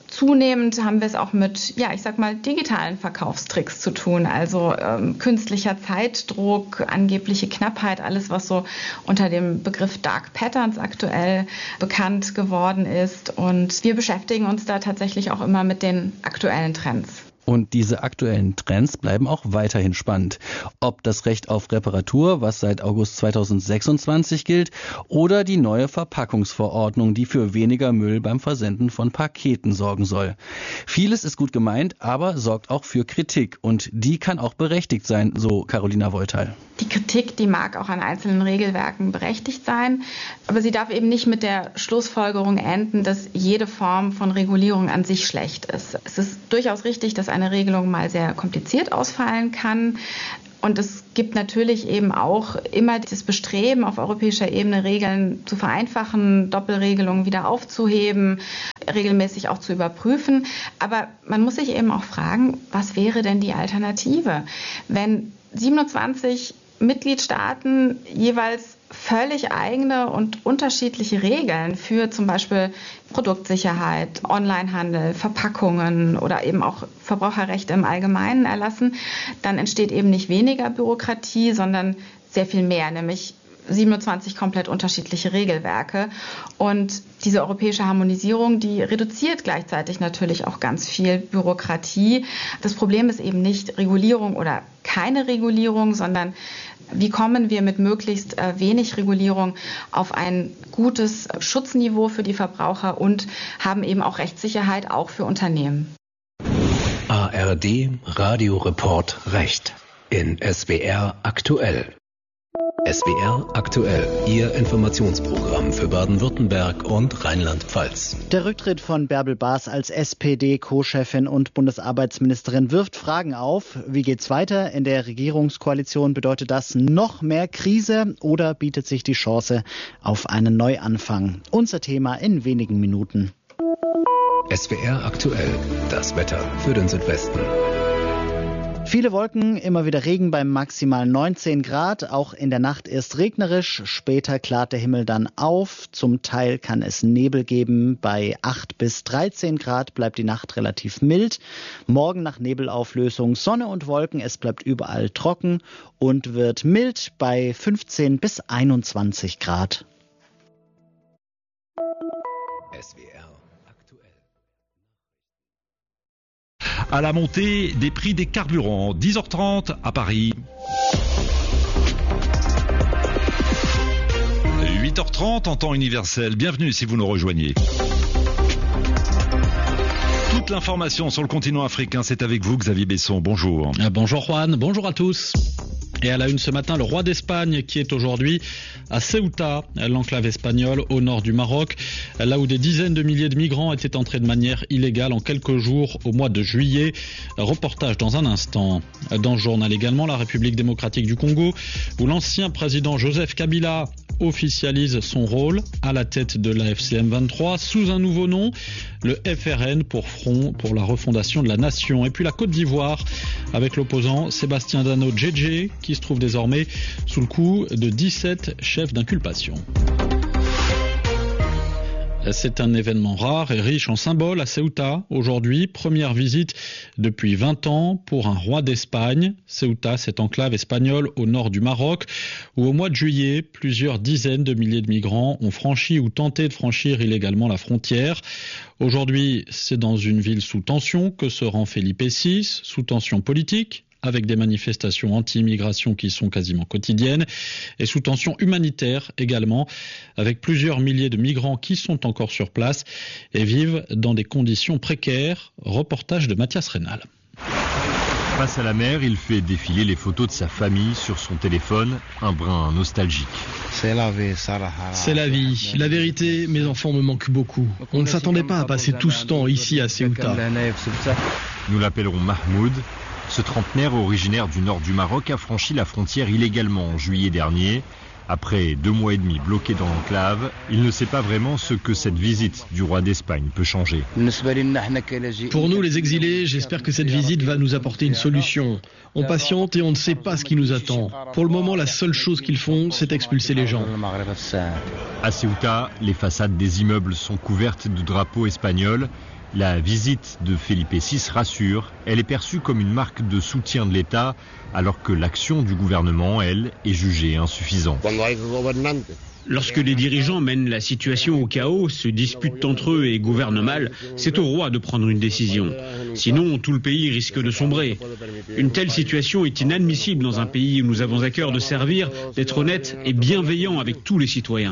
Speaker 15: Zunehmend haben wir es auch mit, digitalen Verkaufstricks zu tun, also künstlicher Zeitdruck, angebliche Knappheit, alles, was so unter dem Begriff Dark Patterns aktuell bekannt geworden ist. Und wir beschäftigen uns da tatsächlich auch immer mit den aktuellen Trends.
Speaker 14: Und diese aktuellen Trends bleiben auch weiterhin spannend. Ob das Recht auf Reparatur, was seit August 2026 gilt, oder die neue Verpackungsverordnung, die für weniger Müll beim Versenden von Paketen sorgen soll. Vieles ist gut gemeint, aber sorgt auch für Kritik. Und die kann auch berechtigt sein, so Carolina Woltal.
Speaker 15: Die Kritik, die mag auch an einzelnen Regelwerken berechtigt sein, aber sie darf eben nicht mit der Schlussfolgerung enden, dass jede Form von Regulierung an sich schlecht ist. Es ist durchaus richtig, dass eine Regelung mal sehr kompliziert ausfallen kann. Und es gibt natürlich eben auch immer das Bestreben, auf europäischer Ebene Regeln zu vereinfachen, Doppelregelungen wieder aufzuheben, regelmäßig auch zu überprüfen. Aber man muss sich eben auch fragen, was wäre denn die Alternative? Wenn 27 Mitgliedstaaten jeweils völlig eigene und unterschiedliche Regeln für zum Beispiel Produktsicherheit, Onlinehandel, Verpackungen oder eben auch Verbraucherrechte im Allgemeinen erlassen, dann entsteht eben nicht weniger Bürokratie, sondern sehr viel mehr, nämlich 27 komplett unterschiedliche Regelwerke. Und diese europäische Harmonisierung, die reduziert gleichzeitig natürlich auch ganz viel Bürokratie. Das Problem ist eben nicht Regulierung oder keine Regulierung, sondern wie kommen wir mit möglichst wenig Regulierung auf ein gutes Schutzniveau für die Verbraucher und haben eben auch Rechtssicherheit auch für Unternehmen.
Speaker 3: ARD Radioreport Recht in SWR aktuell. SWR aktuell, Ihr Informationsprogramm für Baden-Württemberg und Rheinland-Pfalz.
Speaker 4: Der Rücktritt von Bärbel Baas als SPD-Co-Chefin und Bundesarbeitsministerin wirft Fragen auf. Wie geht's weiter? In der Regierungskoalition bedeutet das noch mehr Krise oder bietet sich die Chance auf einen Neuanfang? Unser Thema in wenigen Minuten.
Speaker 3: SWR aktuell, das Wetter für den Südwesten.
Speaker 4: Viele Wolken, immer wieder Regen bei maximal 19 Grad. Auch in der Nacht erst regnerisch, später klart der Himmel dann auf. Zum Teil kann es Nebel geben. Bei 8 bis 13 Grad bleibt die Nacht relativ mild. Morgen nach Nebelauflösung Sonne und Wolken. Es bleibt überall trocken und wird mild bei 15 bis 21 Grad.
Speaker 16: À la montée des prix des carburants. 10h30 à Paris. 8h30 en temps universel. Bienvenue si vous nous rejoignez. Toute l'information sur le continent africain, c'est avec vous, Xavier Besson. Bonjour.
Speaker 17: Bonjour Juan, bonjour à tous. Et à la une ce matin, le roi d'Espagne qui est aujourd'hui à Ceuta, l'enclave espagnole au nord du Maroc, là où des dizaines de milliers de migrants étaient entrés de manière illégale en quelques jours au mois de juillet. Reportage dans un instant. Dans le journal également, la République démocratique du Congo, où l'ancien président Joseph Kabila officialise son rôle à la tête de la FCM 23 sous un nouveau nom, le FRN pour Front pour la refondation de la nation. Et puis la Côte d'Ivoire avec l'opposant Sébastien Dano Djedje qui se trouve désormais sous le coup de 17 chefs d'inculpation. C'est un événement rare et riche en symboles à Ceuta. Aujourd'hui, première visite depuis 20 ans pour un roi d'Espagne. Ceuta, cette enclave espagnole au nord du Maroc, où au mois de juillet, plusieurs dizaines de milliers de migrants ont franchi ou tenté de franchir illégalement la frontière. Aujourd'hui, c'est dans une ville sous tension que se rend Felipe VI, sous tension politique, avec des manifestations anti-immigration qui sont quasiment quotidiennes, et sous tension humanitaire également, avec plusieurs milliers de migrants qui sont encore sur place et vivent dans des conditions précaires. Reportage de Mathias Rénal.
Speaker 18: Face à la mer, il fait défiler les photos de sa famille sur son téléphone, un brin nostalgique.
Speaker 19: C'est la vie. La vérité, mes enfants me manquent beaucoup. On ne s'attendait pas à passer tout ce temps ici à Ceuta.
Speaker 18: Nous l'appellerons Mahmoud. Ce trentenaire originaire du nord du Maroc a franchi la frontière illégalement en juillet dernier. Après 2 mois et demi bloqué dans l'enclave, il ne sait pas vraiment ce que cette visite du roi d'Espagne peut changer.
Speaker 19: Pour nous les exilés, j'espère que cette visite va nous apporter une solution. On patiente et on ne sait pas ce qui nous attend. Pour le moment, la seule chose qu'ils font, c'est expulser les gens.
Speaker 18: À Ceuta, les façades des immeubles sont couvertes de drapeaux espagnols. La visite de Felipe VI rassure, elle est perçue comme une marque de soutien de l'État, alors que l'action du gouvernement, elle, est jugée insuffisante.
Speaker 20: Lorsque les dirigeants mènent la situation au chaos, se disputent entre eux et gouvernent mal, c'est au roi de prendre une décision. Sinon, tout le pays risque de sombrer. Une telle situation est inadmissible dans un pays où nous avons à cœur de servir, d'être honnêtes et bienveillants avec tous les citoyens.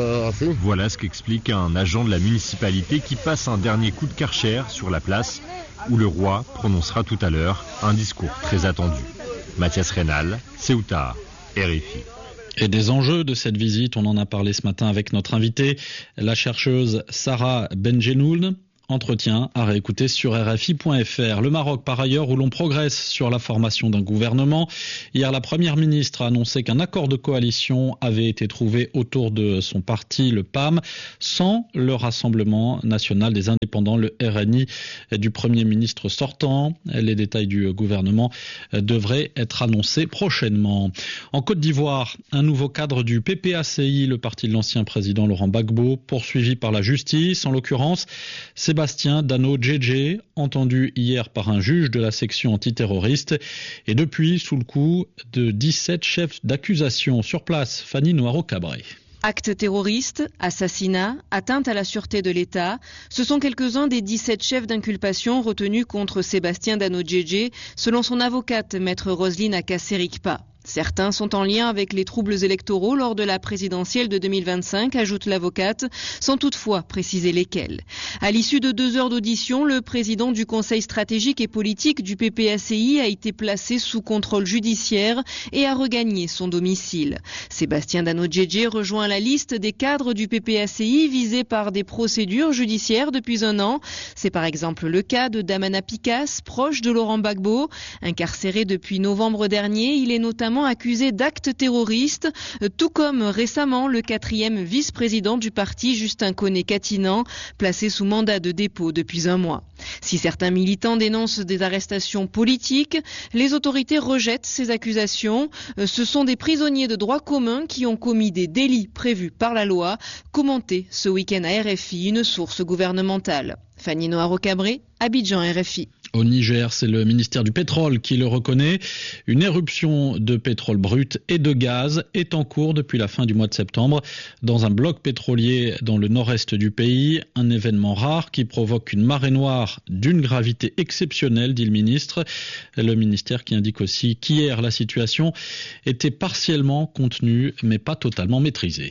Speaker 18: Voilà ce qu'explique un agent de la municipalité qui passe un dernier coup de Karcher sur la place où le roi prononcera tout à l'heure un discours très attendu. Mathias Reynal, Ceuta, RFI.
Speaker 17: Et des enjeux de cette visite, on en a parlé ce matin avec notre invitée, la chercheuse Sarah Benjenoun. Entretien à réécouter sur RFI.fr. Le Maroc, par ailleurs, où l'on progresse sur la formation d'un gouvernement. Hier, la première ministre a annoncé qu'un accord de coalition avait été trouvé autour de son parti, le PAM, sans le Rassemblement national des indépendants, le RNI, du premier ministre sortant. Les détails du gouvernement devraient être annoncés prochainement. En Côte d'Ivoire, un nouveau cadre du PPACI, le parti de l'ancien président Laurent Gbagbo, poursuivi par la justice. En l'occurrence, Sébastien Dano Djedje, entendu hier par un juge de la section antiterroriste, et depuis sous le coup de 17 chefs d'accusation. Sur place, Fanny Noiro-Cabré.
Speaker 21: Actes terroristes, assassinats, atteinte à la sûreté de l'État, ce sont quelques-uns des 17 chefs d'inculpation retenus contre Sébastien Dano Djedje, selon son avocate, maître Roselyne Akaserikpa. Certains sont en lien avec les troubles électoraux lors de la présidentielle de 2025, ajoute l'avocate, sans toutefois préciser lesquels. À l'issue de 2 heures d'audition, le président du Conseil stratégique et politique du PPACI a été placé sous contrôle judiciaire et a regagné son domicile. Sébastien Dano Djedje rejoint la liste des cadres du PPACI visés par des procédures judiciaires depuis 1 an. C'est par exemple le cas de Damana Picasse, proche de Laurent Gbagbo. Incarcéré depuis novembre dernier, il est notamment accusé d'actes terroristes, tout comme récemment le 4e vice-président du parti, Justin Koné-Katinan, placé sous mandat de dépôt depuis 1 mois. Si certains militants dénoncent des arrestations politiques, les autorités rejettent ces accusations. Ce sont des prisonniers de droit commun qui ont commis des délits prévus par la loi, commenté ce week-end à RFI, une source gouvernementale. Fanny Noiro-Cabré, Abidjan, RFI.
Speaker 17: Au Niger, c'est le ministère du pétrole qui le reconnaît. Une éruption de pétrole brut et de gaz est en cours depuis la fin du mois de septembre dans un bloc pétrolier dans le nord-est du pays. Un événement rare qui provoque une marée noire d'une gravité exceptionnelle, dit le ministre. Le ministère qui indique aussi qu'hier, la situation était partiellement contenue mais pas totalement maîtrisée.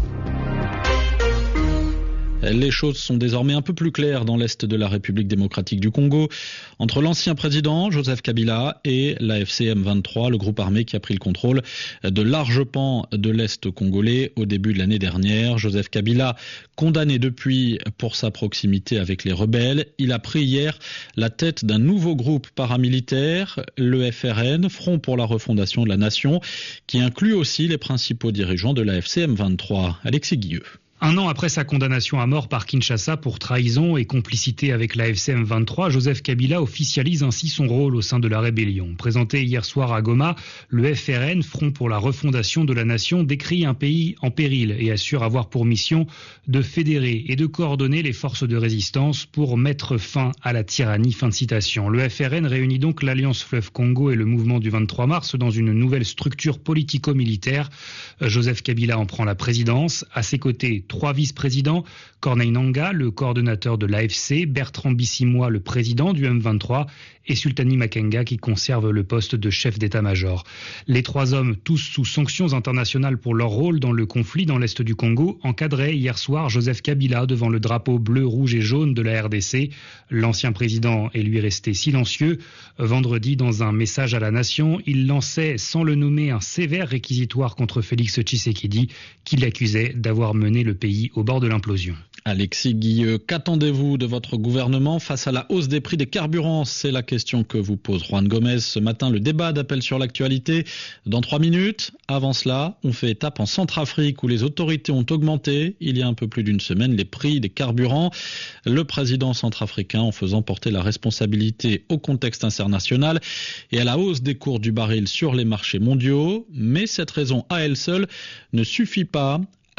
Speaker 17: Les choses sont désormais un peu plus claires dans l'est de la République démocratique du Congo, entre l'ancien président Joseph Kabila et l'AFC M23, le groupe armé qui a pris le contrôle de larges pans de l'est congolais au début de l'année dernière. Joseph Kabila, condamné depuis pour sa proximité avec les rebelles, il a pris hier la tête d'un nouveau groupe paramilitaire, le FRN, Front pour la refondation de la nation, qui inclut aussi les principaux dirigeants de l'AFC M23. Alexis Guilleux.
Speaker 22: 1 an après sa condamnation à mort par Kinshasa pour trahison et complicité avec l'AFC M23, Joseph Kabila officialise ainsi son rôle au sein de la rébellion. Présenté hier soir à Goma, le FRN, Front pour la refondation de la nation, décrit un pays en péril et assure avoir pour mission de fédérer et de coordonner les forces de résistance pour mettre fin à la tyrannie. Fin de citation. Le FRN réunit donc l'Alliance Fleuve Congo et le mouvement du 23 mars dans une nouvelle structure politico-militaire. Joseph Kabila en prend la présidence. À ses côtés, 3 vice-présidents, Corneille Nangaa, le coordonnateur de l'AFC, Bertrand Bissimois, le président du M23, et Sultani Makenga qui conserve le poste de chef d'état-major. Les 3 hommes, tous sous sanctions internationales pour leur rôle dans le conflit dans l'est du Congo, encadraient hier soir Joseph Kabila devant le drapeau bleu, rouge et jaune de la RDC. L'ancien président est lui resté silencieux. Vendredi, dans un message à la nation, il lançait, sans le nommer, un sévère réquisitoire contre Félix Tshisekedi, qui l'accusait d'avoir mené le pays au bord de l'implosion.
Speaker 17: Alexis Guilleux, qu'attendez-vous de votre gouvernement face à la hausse des prix des carburants? C'est la question que vous pose Juan Gomez ce matin. Le débat d'appel sur l'actualité dans 3 minutes. Avant cela, on fait étape en Centrafrique où les autorités ont augmenté, il y a un peu plus d'1 semaine, les prix des carburants. Le président centrafricain en faisant porter la responsabilité au contexte international et à la hausse des cours du baril sur les marchés mondiaux. Mais cette raison à elle seule ne suffit pas.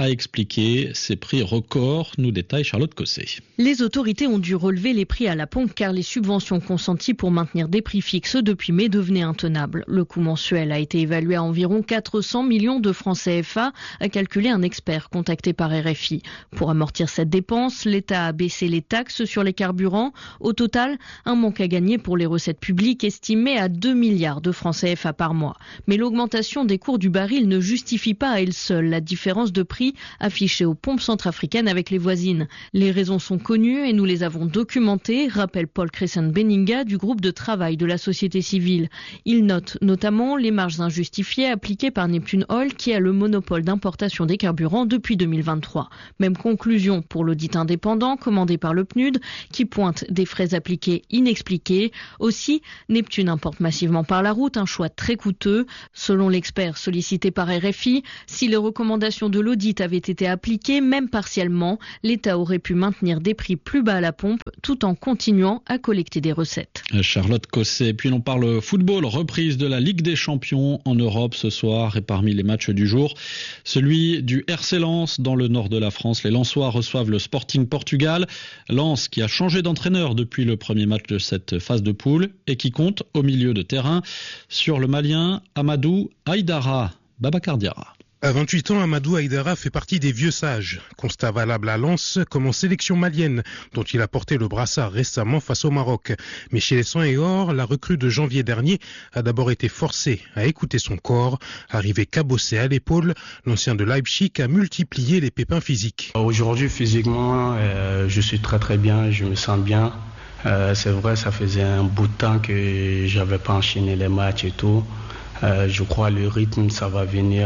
Speaker 17: a expliqué ces prix records, nous détaille Charlotte Cosset.
Speaker 1: Les autorités ont dû relever les prix à la pompe car les subventions consenties pour maintenir des prix fixes depuis mai devenaient intenables. Le coût mensuel a été évalué à environ 400 millions de francs CFA, a calculé un expert contacté par RFI. Pour amortir cette dépense, l'État a baissé les taxes sur les carburants. Au total, un manque à gagner pour les recettes publiques estimé à 2 milliards de francs CFA par mois. Mais l'augmentation des cours du baril ne justifie pas à elle seule la différence de prix affichée aux pompes centrafricaines avec les voisines. Les raisons sont connues et nous les avons documentées, rappelle Paul Crescent-Benninga du groupe de travail de la société civile. Il note notamment les marges injustifiées appliquées par Neptune Oil qui a le monopole d'importation des carburants depuis 2023. Même conclusion pour l'audit indépendant commandé par le PNUD qui pointe des frais appliqués inexpliqués. Aussi, Neptune importe massivement par la route, un choix très coûteux. Selon l'expert sollicité par RFI, si les recommandations de l'audit avaient été appliquées, même partiellement, l'État aurait pu maintenir des prix plus bas à la pompe tout en continuant à collecter des recettes.
Speaker 17: Charlotte Cosset, puis l'on parle football, reprise de la Ligue des Champions en Europe ce soir et parmi les matchs du jour, celui du RC Lens dans le nord de la France. Les Lensois reçoivent le Sporting Portugal. Lens qui a changé d'entraîneur depuis le premier match de cette phase de poule et qui compte au milieu de terrain sur le Malien Amadou Haïdara. Babacar Diarra.
Speaker 2: À 28 ans, Amadou Haïdara fait partie des vieux sages. Constat valable à Lens comme en sélection malienne, dont il a porté le brassard récemment face au Maroc. Mais chez les Sang et Or, la recrue de janvier dernier a d'abord été forcée à écouter son corps. Arrivé cabossé à l'épaule, l'ancien de Leipzig a multiplié les pépins physiques.
Speaker 23: Aujourd'hui, physiquement, je suis très bien, je me sens bien. C'est vrai, ça faisait un bout de temps que j'avais pas enchaîné les matchs et tout. Je crois le rythme, ça va venir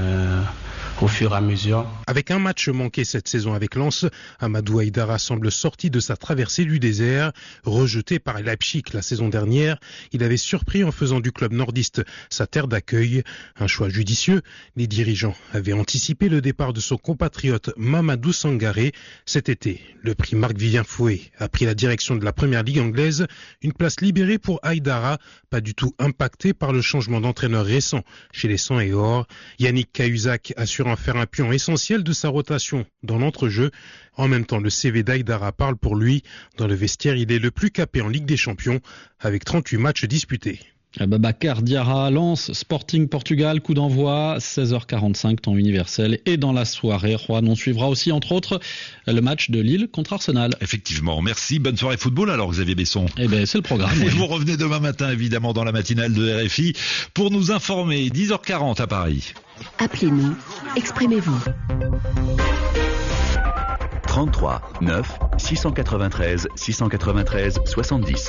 Speaker 23: au fur et à mesure.
Speaker 2: Avec un match manqué cette saison avec Lens, Amadou Haïdara semble sorti de sa traversée du désert. Rejeté par Leipzig la saison dernière, il avait surpris en faisant du club nordiste sa terre d'accueil. Un choix judicieux. Les dirigeants avaient anticipé le départ de son compatriote Mamadou Sangaré cet été. Le prix Marc-Vivien Fouet a pris la direction de la première ligue anglaise. Une place libérée pour Haïdara, pas du tout impacté par le changement d'entraîneur récent chez les Sang et Or. Yannick Cahuzac assure en faire un pion essentiel de sa rotation dans l'entrejeu. En même temps, le CV d'Haïdara parle pour lui. Dans le vestiaire, il est le plus capé en Ligue des Champions avec 38 matchs disputés.
Speaker 17: Babacar Diarra, Lens, Sporting Portugal, coup d'envoi, 16h45, temps universel. Et dans la soirée, Juan, on suivra aussi, entre autres, le match de Lille contre Arsenal.
Speaker 16: Effectivement, merci. Bonne soirée football alors, Xavier Besson.
Speaker 17: Eh ben, c'est le programme.
Speaker 16: Et vous revenez demain matin, évidemment, dans la matinale de RFI pour nous informer. 10h40 à Paris.
Speaker 24: Appelez-nous, exprimez-vous. 33 9 693 693 70.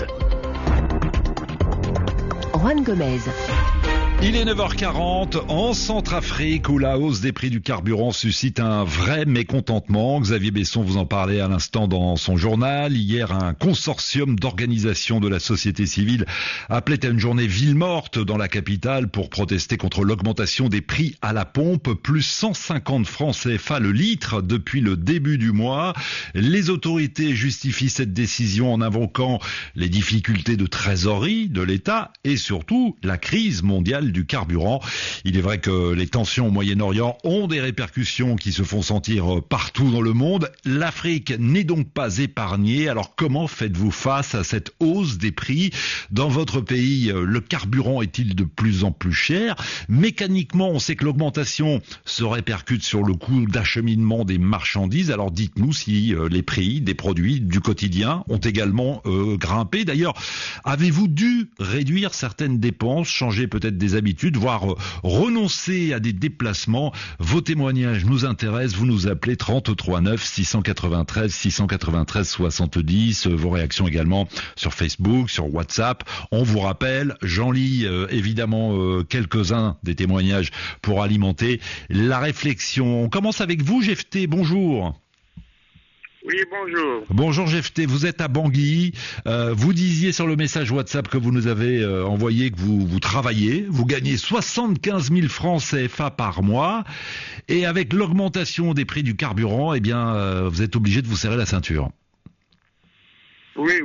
Speaker 24: Juan Gomez.
Speaker 16: Il est 9h40 en Centrafrique où la hausse des prix du carburant suscite un vrai mécontentement. Xavier Besson vous en parlait à l'instant dans son journal. Hier, un consortium d'organisations de la société civile appelait à une journée ville morte dans la capitale pour protester contre l'augmentation des prix à la pompe, plus 150 francs CFA le litre depuis le début du mois. Les autorités justifient cette décision en invoquant les difficultés de trésorerie de l'État et surtout la crise mondiale du carburant. Il est vrai que les tensions au Moyen-Orient ont des répercussions qui se font sentir partout dans le monde. L'Afrique n'est donc pas épargnée. Alors comment faites-vous face à cette hausse des prix? Dans votre pays, le carburant est-il de plus en plus cher? Mécaniquement, on sait que l'augmentation se répercute sur le coût d'acheminement des marchandises. Alors dites-nous si les prix des produits du quotidien ont également grimpé. D'ailleurs, avez-vous dû réduire certaines dépenses, changer peut-être des habitudes, voire renoncer à des déplacements? Vos témoignages nous intéressent. Vous nous appelez 33 9 693 693 70. Vos réactions également sur Facebook, sur WhatsApp. On vous rappelle, j'en lis évidemment quelques-uns des témoignages pour alimenter la réflexion. On commence avec vous, Jefté. Bonjour.
Speaker 25: Oui, bonjour.
Speaker 16: Bonjour Jefté, vous êtes à Bangui. Vous disiez sur le message WhatsApp que vous nous avez envoyé que vous travaillez. Vous gagnez 75 000 francs CFA par mois. Et avec l'augmentation des prix du carburant, eh bien, vous êtes obligé de vous serrer la ceinture.
Speaker 25: Oui.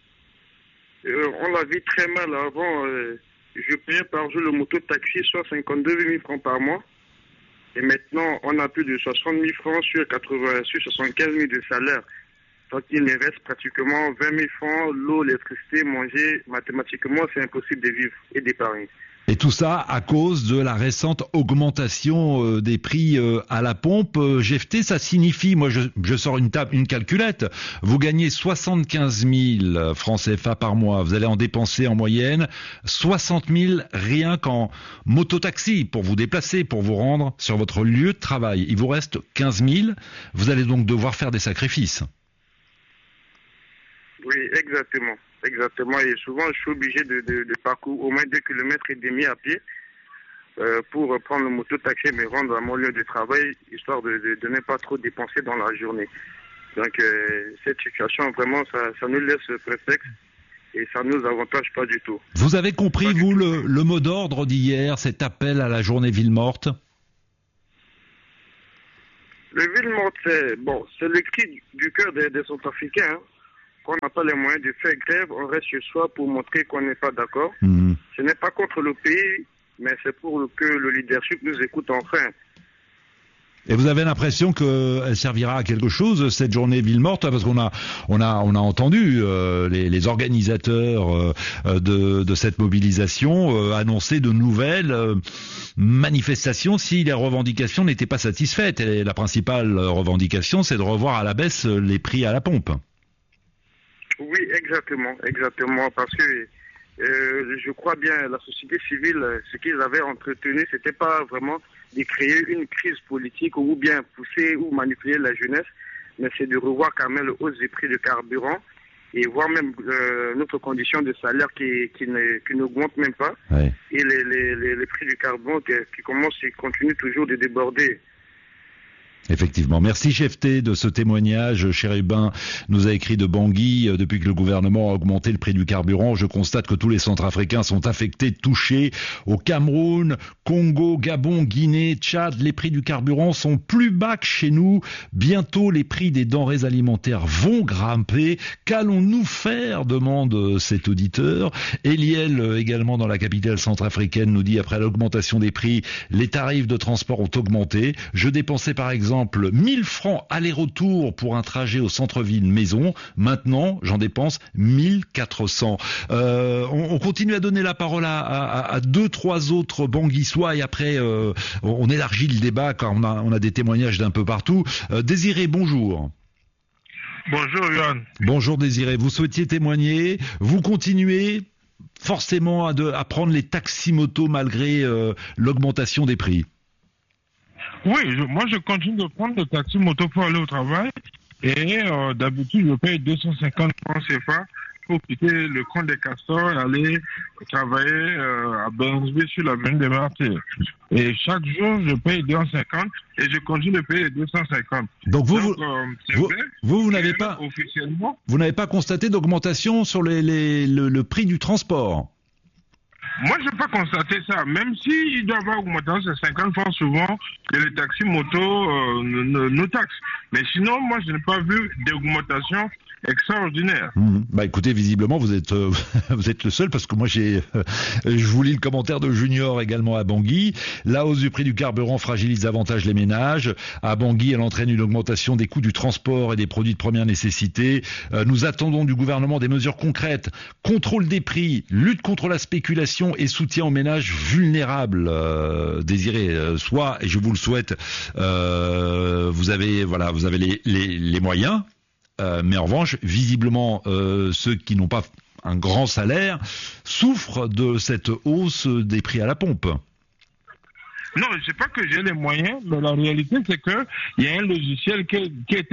Speaker 25: On la vit très mal. Avant, je payais par jour le moto-taxi, soit 52 000 francs par mois. Et maintenant, on a plus de 60 000 francs sur 75 000 de salaire. Donc, il me reste pratiquement 20 000 francs, l'eau, l'électricité, manger. Mathématiquement, c'est impossible de vivre et d'épargner.
Speaker 16: Et tout ça à cause de la récente augmentation des prix à la pompe. GFT, ça signifie, moi je sors une calculette, vous gagnez 75 000 francs CFA par mois, vous allez en dépenser en moyenne 60 000 rien qu'en mototaxi pour vous déplacer, pour vous rendre sur votre lieu de travail. Il vous reste 15 000, vous allez donc devoir faire des sacrifices.
Speaker 25: Oui, exactement. Exactement. Et souvent, je suis obligé de parcourir au moins 2,5 km à pied pour prendre le moto-taxi et me rendre à mon lieu de travail, histoire de ne pas trop dépenser dans la journée. Donc, cette situation, vraiment, ça nous laisse prétexte et ça ne nous avantage pas du tout.
Speaker 16: Vous avez compris, vous, le mot d'ordre d'hier, cet appel à la journée ville morte?
Speaker 25: Le ville morte, c'est le cri du cœur des Centrafricains. Hein. Quand on n'a pas les moyens de faire grève, on reste chez soi pour montrer qu'on n'est pas d'accord. Ce n'est pas contre le pays, mais c'est pour que le leadership nous écoute enfin.
Speaker 16: Et vous avez l'impression qu'elle servira à quelque chose, cette journée ville morte, parce qu'on a entendu les organisateurs de cette mobilisation annoncer de nouvelles manifestations si les revendications n'étaient pas satisfaites. Et la principale revendication, c'est de revoir à la baisse les prix à la pompe.
Speaker 25: Oui, exactement, parce que je crois bien la société civile, ce qu'ils avaient entretenu, c'était pas vraiment de créer une crise politique ou bien pousser ou manipuler la jeunesse, mais c'est de revoir quand même le hausse des prix de carburant et voir même notre condition de salaire qui n'augmente même pas, ouais. Et les prix du carburant qui continuent toujours de déborder.
Speaker 16: Effectivement. Merci GFT de ce témoignage. Chérubin nous a écrit de Bangui. Depuis que le gouvernement a augmenté le prix du carburant, je constate que tous les Centrafricains sont affectés, touchés. Au Cameroun, Congo, Gabon, Guinée, Tchad, les prix du carburant sont plus bas que chez nous. Bientôt, les prix des denrées alimentaires vont grimper. Qu'allons-nous faire, demande cet auditeur. Eliel, également dans la capitale centrafricaine, nous dit après l'augmentation des prix, les tarifs de transport ont augmenté. Je dépensais par exemple 1000 francs aller-retour pour un trajet au centre-ville maison. Maintenant, j'en dépense 1400. On continue à donner la parole à 2-3 autres banguissois et après on élargit le débat car on a des témoignages d'un peu partout. Désiré, bonjour.
Speaker 25: Bonjour Yann.
Speaker 16: Bonjour Désiré, vous souhaitiez témoigner, vous continuez forcément à prendre les taxis-motos malgré l'augmentation des prix.
Speaker 25: Oui, moi je continue de prendre le taxi moto pour aller au travail et d'habitude je paye 250 francs CFA pour quitter le camp des Castors et aller travailler à Bernsby sur l'avenue des Martyrs. Et chaque jour je paye 250 et je continue de payer 250.
Speaker 16: Donc vous n'avez pas officiellement. Vous n'avez pas constaté d'augmentation sur le prix du transport?
Speaker 25: Moi, je n'ai pas constaté ça. Même s'il doit y avoir augmentation, c'est 50 francs souvent que les taxis motos nous taxent. Mais sinon, moi, je n'ai pas vu d'augmentation extraordinaire.
Speaker 16: Bah écoutez, visiblement vous êtes le seul parce que moi je vous lis le commentaire de Junior également à Bangui. La hausse du prix du carburant fragilise davantage les ménages. À Bangui, elle entraîne une augmentation des coûts du transport et des produits de première nécessité. Nous attendons du gouvernement des mesures concrètes, contrôle des prix, lutte contre la spéculation et soutien aux ménages vulnérables. Désiré, soit, et je vous le souhaite, vous avez les moyens. Mais en revanche, visiblement, ceux qui n'ont pas un grand salaire souffrent de cette hausse des prix à la pompe.
Speaker 25: Non, je ne sais pas que j'ai les moyens, mais la réalité, c'est qu'il y a un logiciel qui a été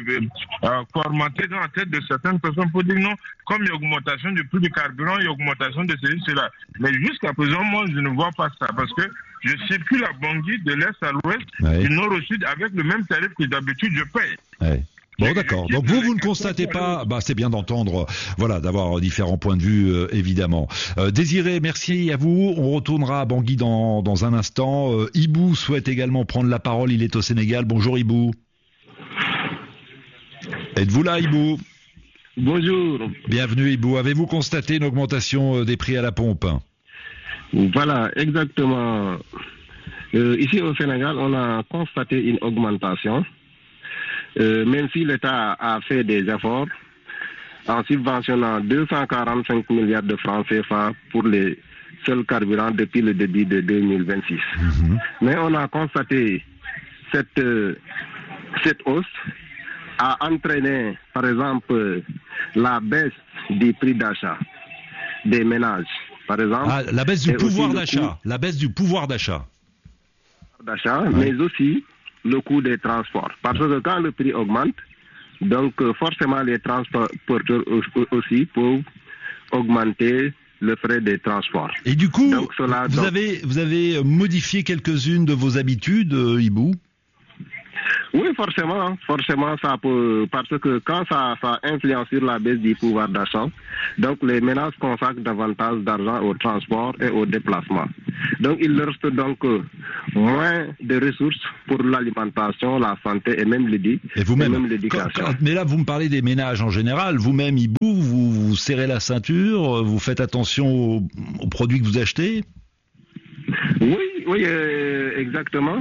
Speaker 25: formaté dans la tête de certaines personnes pour dire non, comme il y a augmentation du prix du carburant, il y a augmentation de ceci, cela. Mais jusqu'à présent, moi, je ne vois pas ça, parce que je circule à Bangui de l'est à l'ouest, du nord au sud, avec le même tarif que d'habitude je paye.
Speaker 16: Ouais. Bon, d'accord. Donc vous ne constatez pas, c'est bien d'entendre, d'avoir différents points de vue, évidemment. Désiré, merci à vous. On retournera à Bangui dans un instant. Ibou souhaite également prendre la parole. Il est au Sénégal. Bonjour Ibou. Êtes-vous là, Ibou?
Speaker 5: Bonjour.
Speaker 16: Bienvenue Ibou. Avez-vous constaté une augmentation des prix à la pompe?
Speaker 5: Voilà, exactement. Ici au Sénégal, on a constaté une augmentation, même si l'État a fait des efforts en subventionnant 245 milliards de francs CFA pour les seuls carburants depuis le début de 2026. Mais on a constaté cette hausse a entraîné, par exemple, la baisse du prix d'achat des ménages. Par exemple,
Speaker 16: la baisse du pouvoir d'achat. La baisse du pouvoir d'achat.
Speaker 5: Mais aussi le coût des transports. Parce que quand le prix augmente, donc forcément les transporteurs aussi peuvent augmenter le frais des transports.
Speaker 16: Et du coup, vous avez modifié quelques-unes de vos habitudes, Ibou?
Speaker 5: Oui, forcément, ça peut, parce que quand ça influence sur la baisse du pouvoir d'achat, donc les ménages consacrent davantage d'argent au transport et au déplacement. Donc il leur reste donc moins de ressources pour l'alimentation, la santé et même l'éducation.
Speaker 16: Mais là, vous me parlez des ménages en général. Vous-même, Ibou, vous serrez la ceinture, vous faites attention aux produits que vous achetez?
Speaker 5: Oui, exactement.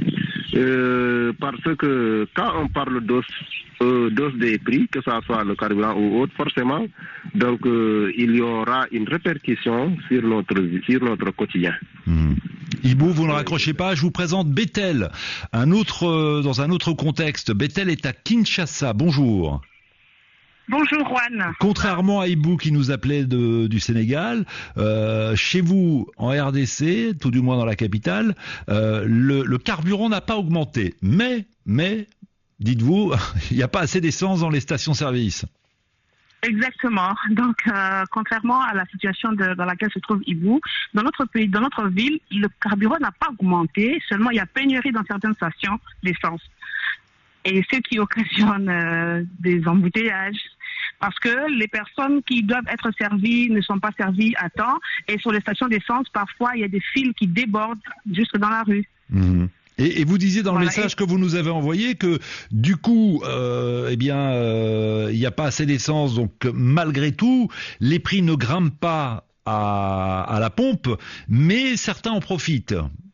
Speaker 5: Parce que quand on parle d'hausse des prix, que ce soit le carburant ou autre, forcément, donc il y aura une répercussion sur notre quotidien.
Speaker 16: Ibou, vous ne raccrochez pas, je vous présente Bethel, dans un autre contexte. Bethel est à Kinshasa. Bonjour.
Speaker 6: Bonjour Juan.
Speaker 16: Contrairement à Ibou qui nous appelait du Sénégal, chez vous en RDC, tout du moins dans la capitale, le carburant n'a pas augmenté. Mais, dites-vous, il n'y a pas assez d'essence dans les stations-service.
Speaker 6: Exactement. Donc, contrairement à la situation dans laquelle se trouve Ibou, dans notre pays, dans notre ville, le carburant n'a pas augmenté. Seulement, il y a pénurie dans certaines stations d'essence. Et ce qui occasionne des embouteillages. Parce que les personnes qui doivent être servies ne sont pas servies à temps. Et sur les stations d'essence, parfois, il y a des files qui débordent juste dans la rue.
Speaker 16: Et vous disiez dans le message que vous nous avez envoyé que du coup, il n'y a pas assez d'essence. Donc, malgré tout, les prix ne grimpent pas à la pompe, mais certains en profitent.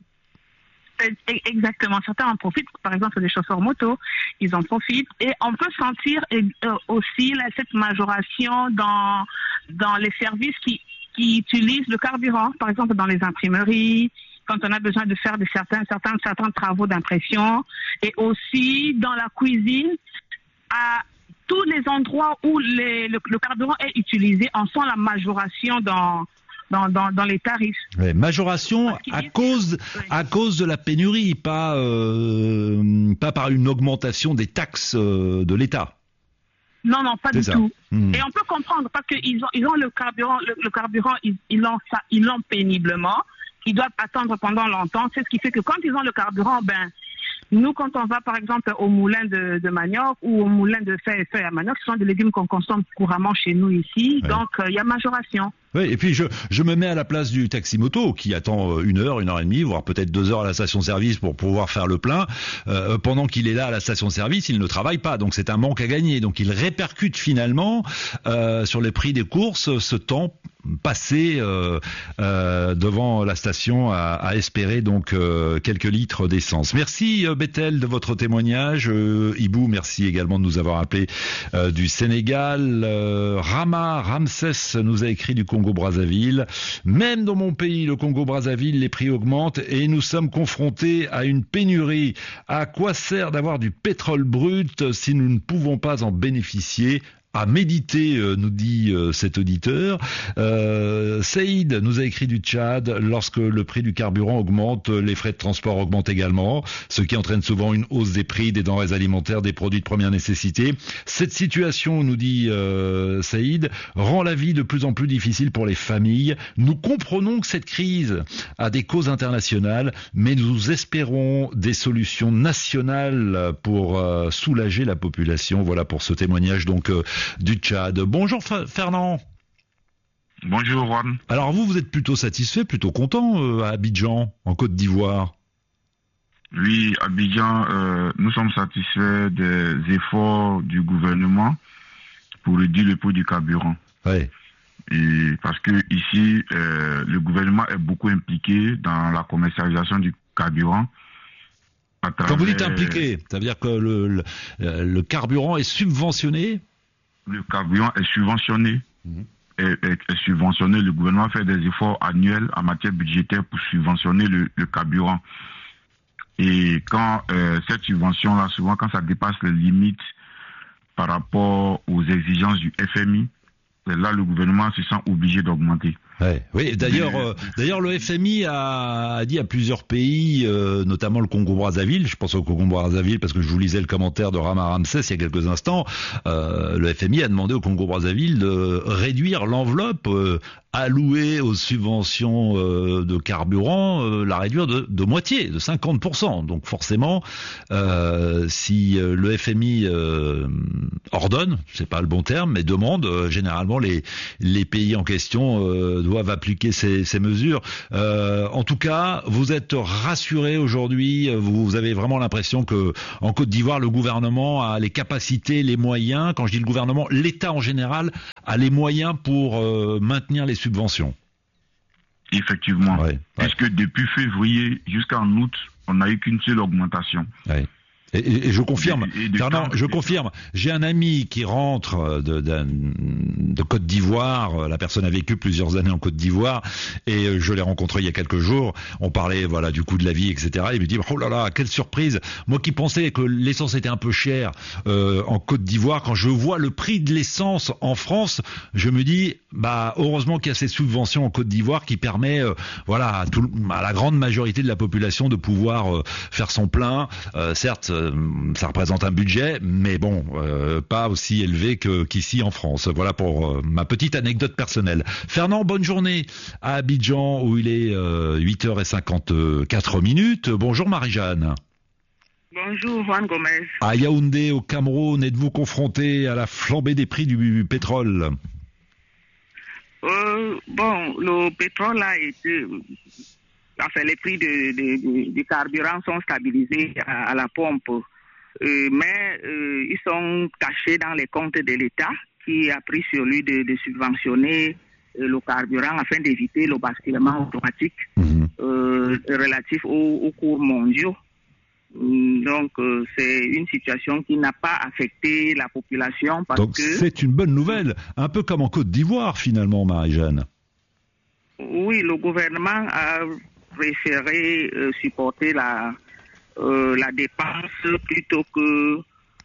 Speaker 6: Exactement, certains en profitent, par exemple les chauffeurs moto, ils en profitent et on peut sentir aussi cette majoration dans les services qui utilisent le carburant, par exemple dans les imprimeries, quand on a besoin de faire certains travaux d'impression et aussi dans la cuisine, à tous les endroits où le carburant est utilisé, on sent la majoration dans les tarifs.
Speaker 16: Majoration à cause de la pénurie, pas par une augmentation des taxes de l'État.
Speaker 6: Non, pas du tout. Et on peut comprendre parce qu'ils ont le carburant, ils l'ont péniblement. Ils doivent attendre pendant longtemps. C'est ce qui fait que quand ils ont le carburant, nous, quand on va par exemple au moulin de manioc ou au moulin de feuilles à manioc, ce sont des légumes qu'on consomme couramment chez nous ici. Ouais. Donc, il y a majoration.
Speaker 16: Oui, et puis je me mets à la place du taxi-moto qui attend 1 heure, 1 heure et demie, voire peut-être 2 heures à la station-service pour pouvoir faire le plein. Pendant qu'il est là à la station-service, il ne travaille pas. Donc, c'est un manque à gagner. Donc, il répercute finalement sur les prix des courses ce temps passé devant la station à espérer donc quelques litres d'essence. Merci Bethel de votre témoignage. Ibou, merci également de nous avoir appelé du Sénégal. Ramsès nous a écrit du Congo-Brazzaville. Même dans mon pays, le Congo-Brazzaville, les prix augmentent et nous sommes confrontés à une pénurie. À quoi sert d'avoir du pétrole brut si nous ne pouvons pas en bénéficier ? À méditer, nous dit cet auditeur. Saïd nous a écrit du Tchad. Lorsque le prix du carburant augmente, les frais de transport augmentent également, ce qui entraîne souvent une hausse des prix des denrées alimentaires, des produits de première nécessité. Cette situation, nous dit Saïd, rend la vie de plus en plus difficile pour les familles. Nous comprenons que cette crise a des causes internationales, mais nous espérons des solutions nationales pour soulager la population. Voilà pour ce témoignage donc du Tchad. Bonjour Fernand.
Speaker 7: Bonjour Juan.
Speaker 16: Alors vous êtes plutôt satisfait, plutôt content à Abidjan, en Côte d'Ivoire?
Speaker 7: Oui, Abidjan, nous sommes satisfaits des efforts du gouvernement pour réduire le prix du carburant.
Speaker 16: Ouais.
Speaker 7: Et parce que ici, le gouvernement est beaucoup impliqué dans la commercialisation carburant.
Speaker 16: Quand vous dites impliqué, ça veut dire que le carburant est subventionné?
Speaker 7: Le carburant est subventionné. Est subventionné. Le gouvernement fait des efforts annuels en matière budgétaire pour subventionner le carburant. Et quand cette subvention-là, souvent quand ça dépasse les limites par rapport aux exigences du FMI, là le gouvernement se sent obligé d'augmenter.
Speaker 16: Ouais. Oui, d'ailleurs, le FMI a dit à plusieurs pays, notamment le Congo-Brazzaville, je pense au Congo-Brazzaville parce que je vous lisais le commentaire de Rama Ramsès il y a quelques instants, le FMI a demandé au Congo-Brazzaville de réduire l'enveloppe allouée aux subventions de carburant, la réduire de moitié, de 50%. Donc forcément, si le FMI ordonne, c'est pas le bon terme, mais demande, généralement les pays en question doivent appliquer ces mesures. En tout cas, vous êtes rassurés aujourd'hui, vous avez vraiment l'impression que en Côte d'Ivoire, le gouvernement a les capacités, les moyens, quand je dis le gouvernement, l'État en général a les moyens pour maintenir les subventions.
Speaker 7: Effectivement, puisque depuis février jusqu'en août, on n'a eu qu'une seule augmentation.
Speaker 16: Ouais. Et je confirme, Fernand, je confirme, j'ai un ami qui rentre de Côte d'Ivoire, la personne a vécu plusieurs années en Côte d'Ivoire, et je l'ai rencontré il y a quelques jours, on parlait du coût de la vie, etc. Il me dit, oh là là, quelle surprise, moi qui pensais que l'essence était un peu chère en Côte d'Ivoire, quand je vois le prix de l'essence en France, je me dis, heureusement qu'il y a ces subventions en Côte d'Ivoire qui permet à la grande majorité de la population de pouvoir faire son plein, certes, ça représente un budget, mais bon, pas aussi élevé qu'ici en France. Voilà pour ma petite anecdote personnelle. Fernand, bonne journée à Abidjan où il est 8h54. Bonjour Marie-Jeanne.
Speaker 6: Bonjour Juan Gomez.
Speaker 16: À Yaoundé, au Cameroun, êtes-vous confronté à la flambée des prix du pétrole?
Speaker 6: Le pétrole a été... Enfin, les prix du carburant sont stabilisés à la pompe, mais ils sont cachés dans les comptes de l'État qui a pris sur lui de subventionner le carburant afin d'éviter le basculement automatique relatif aux cours mondiaux. Donc, c'est une situation qui n'a pas affecté la population
Speaker 16: Donc, c'est une bonne nouvelle, un peu comme en Côte d'Ivoire finalement, Marie-Jeanne.
Speaker 6: Oui, le gouvernement a préférer supporter la dépense plutôt que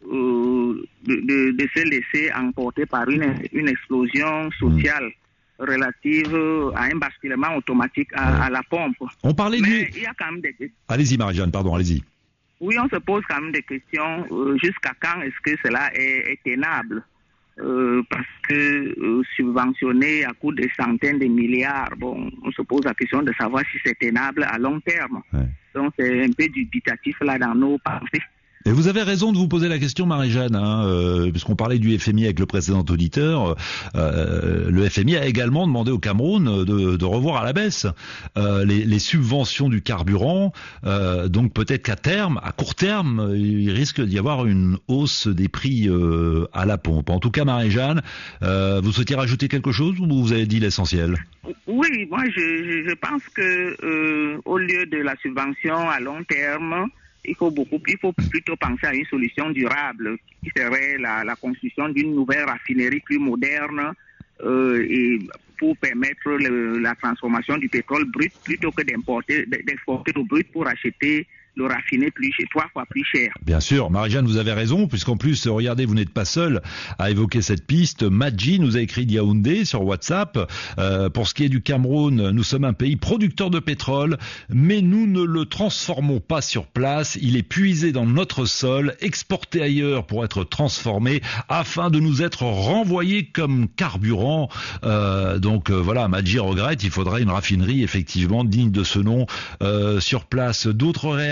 Speaker 6: de se laisser emporter par une explosion sociale relative à un basculement automatique à la pompe.
Speaker 16: On parlait
Speaker 6: il y a quand même des questions.
Speaker 16: Allez-y Marie-Jeanne, pardon, allez-y.
Speaker 6: Oui, on se pose quand même des questions. Jusqu'à quand est-ce que cela est tenable? Parce que subventionner à coût de centaines de milliards, on se pose la question de savoir si c'est tenable à long terme. Ouais. Donc c'est un peu dubitatif là dans nos pensées.
Speaker 16: Et vous avez raison de vous poser la question, Marie-Jeanne, puisqu'on parlait du FMI avec le précédent auditeur. Le FMI a également demandé au Cameroun de revoir à la baisse les subventions du carburant. Donc peut-être qu'à terme, à court terme, il risque d'y avoir une hausse des prix à la pompe. En tout cas, Marie-Jeanne, vous souhaitiez rajouter quelque chose ou vous avez dit l'essentiel?
Speaker 6: Oui, moi je pense que au lieu de la subvention à long terme, il faut plutôt penser à une solution durable qui serait la construction d'une nouvelle raffinerie plus moderne et pour permettre la transformation du pétrole brut plutôt que d'exporter le brut pour acheter le raffiné 3 fois plus cher.
Speaker 16: Bien sûr, Marie-Jeanne, vous avez raison, puisqu'en plus, regardez, vous n'êtes pas seul à évoquer cette piste. Madji nous a écrit de Yaoundé sur WhatsApp. Pour ce qui est du Cameroun, nous sommes un pays producteur de pétrole, mais nous ne le transformons pas sur place. Il est puisé dans notre sol, exporté ailleurs pour être transformé, afin de nous être renvoyé comme carburant. Donc voilà, Madji regrette, il faudrait une raffinerie effectivement digne de ce nom sur place. D'autres réactions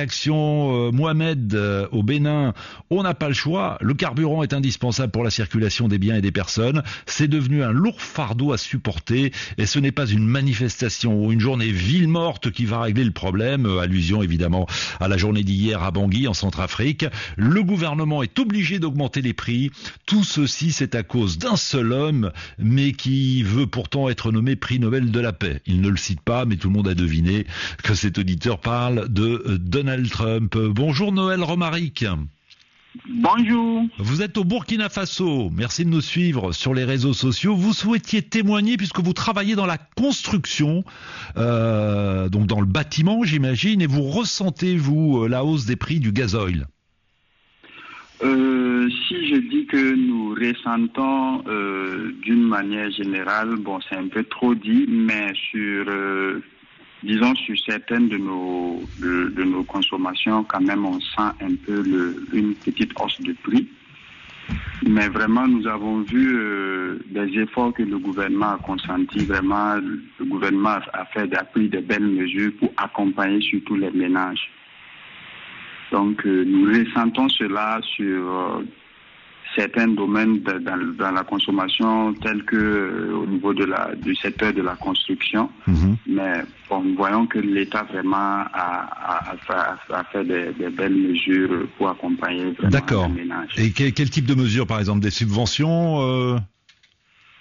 Speaker 16: réaction, Mohamed, au Bénin, on n'a pas le choix. Le carburant est indispensable pour la circulation des biens et des personnes. C'est devenu un lourd fardeau à supporter et ce n'est pas une manifestation ou une journée ville morte qui va régler le problème. Allusion évidemment à la journée d'hier à Bangui en Centrafrique. Le gouvernement est obligé d'augmenter les prix. Tout ceci, c'est à cause d'un seul homme, mais qui veut pourtant être nommé prix Nobel de la paix. Il ne le cite pas, mais tout le monde a deviné que cet auditeur parle de Donald Trump. Bonjour Noël Romaric.
Speaker 8: Bonjour.
Speaker 16: Vous êtes au Burkina Faso. Merci de nous suivre sur les réseaux sociaux. Vous souhaitiez témoigner puisque vous travaillez dans la construction, donc dans le bâtiment, j'imagine, et vous ressentez, vous, la hausse des prix du gasoil.
Speaker 8: Si je dis que nous ressentons d'une manière générale, bon, c'est un peu trop dit, mais sur certaines de nos consommations, quand même, on sent un peu une petite hausse de prix. Mais vraiment, nous avons vu des efforts que le gouvernement a consentis. Vraiment, le gouvernement a pris de belles mesures pour accompagner surtout les ménages. Donc, nous ressentons cela sur certains domaines dans la consommation, tels que au niveau du secteur de la construction. Mais bon, nous voyons que l'État vraiment a fait des belles mesures pour accompagner vraiment les ménages.
Speaker 16: Et quel type de mesures, par exemple, des subventions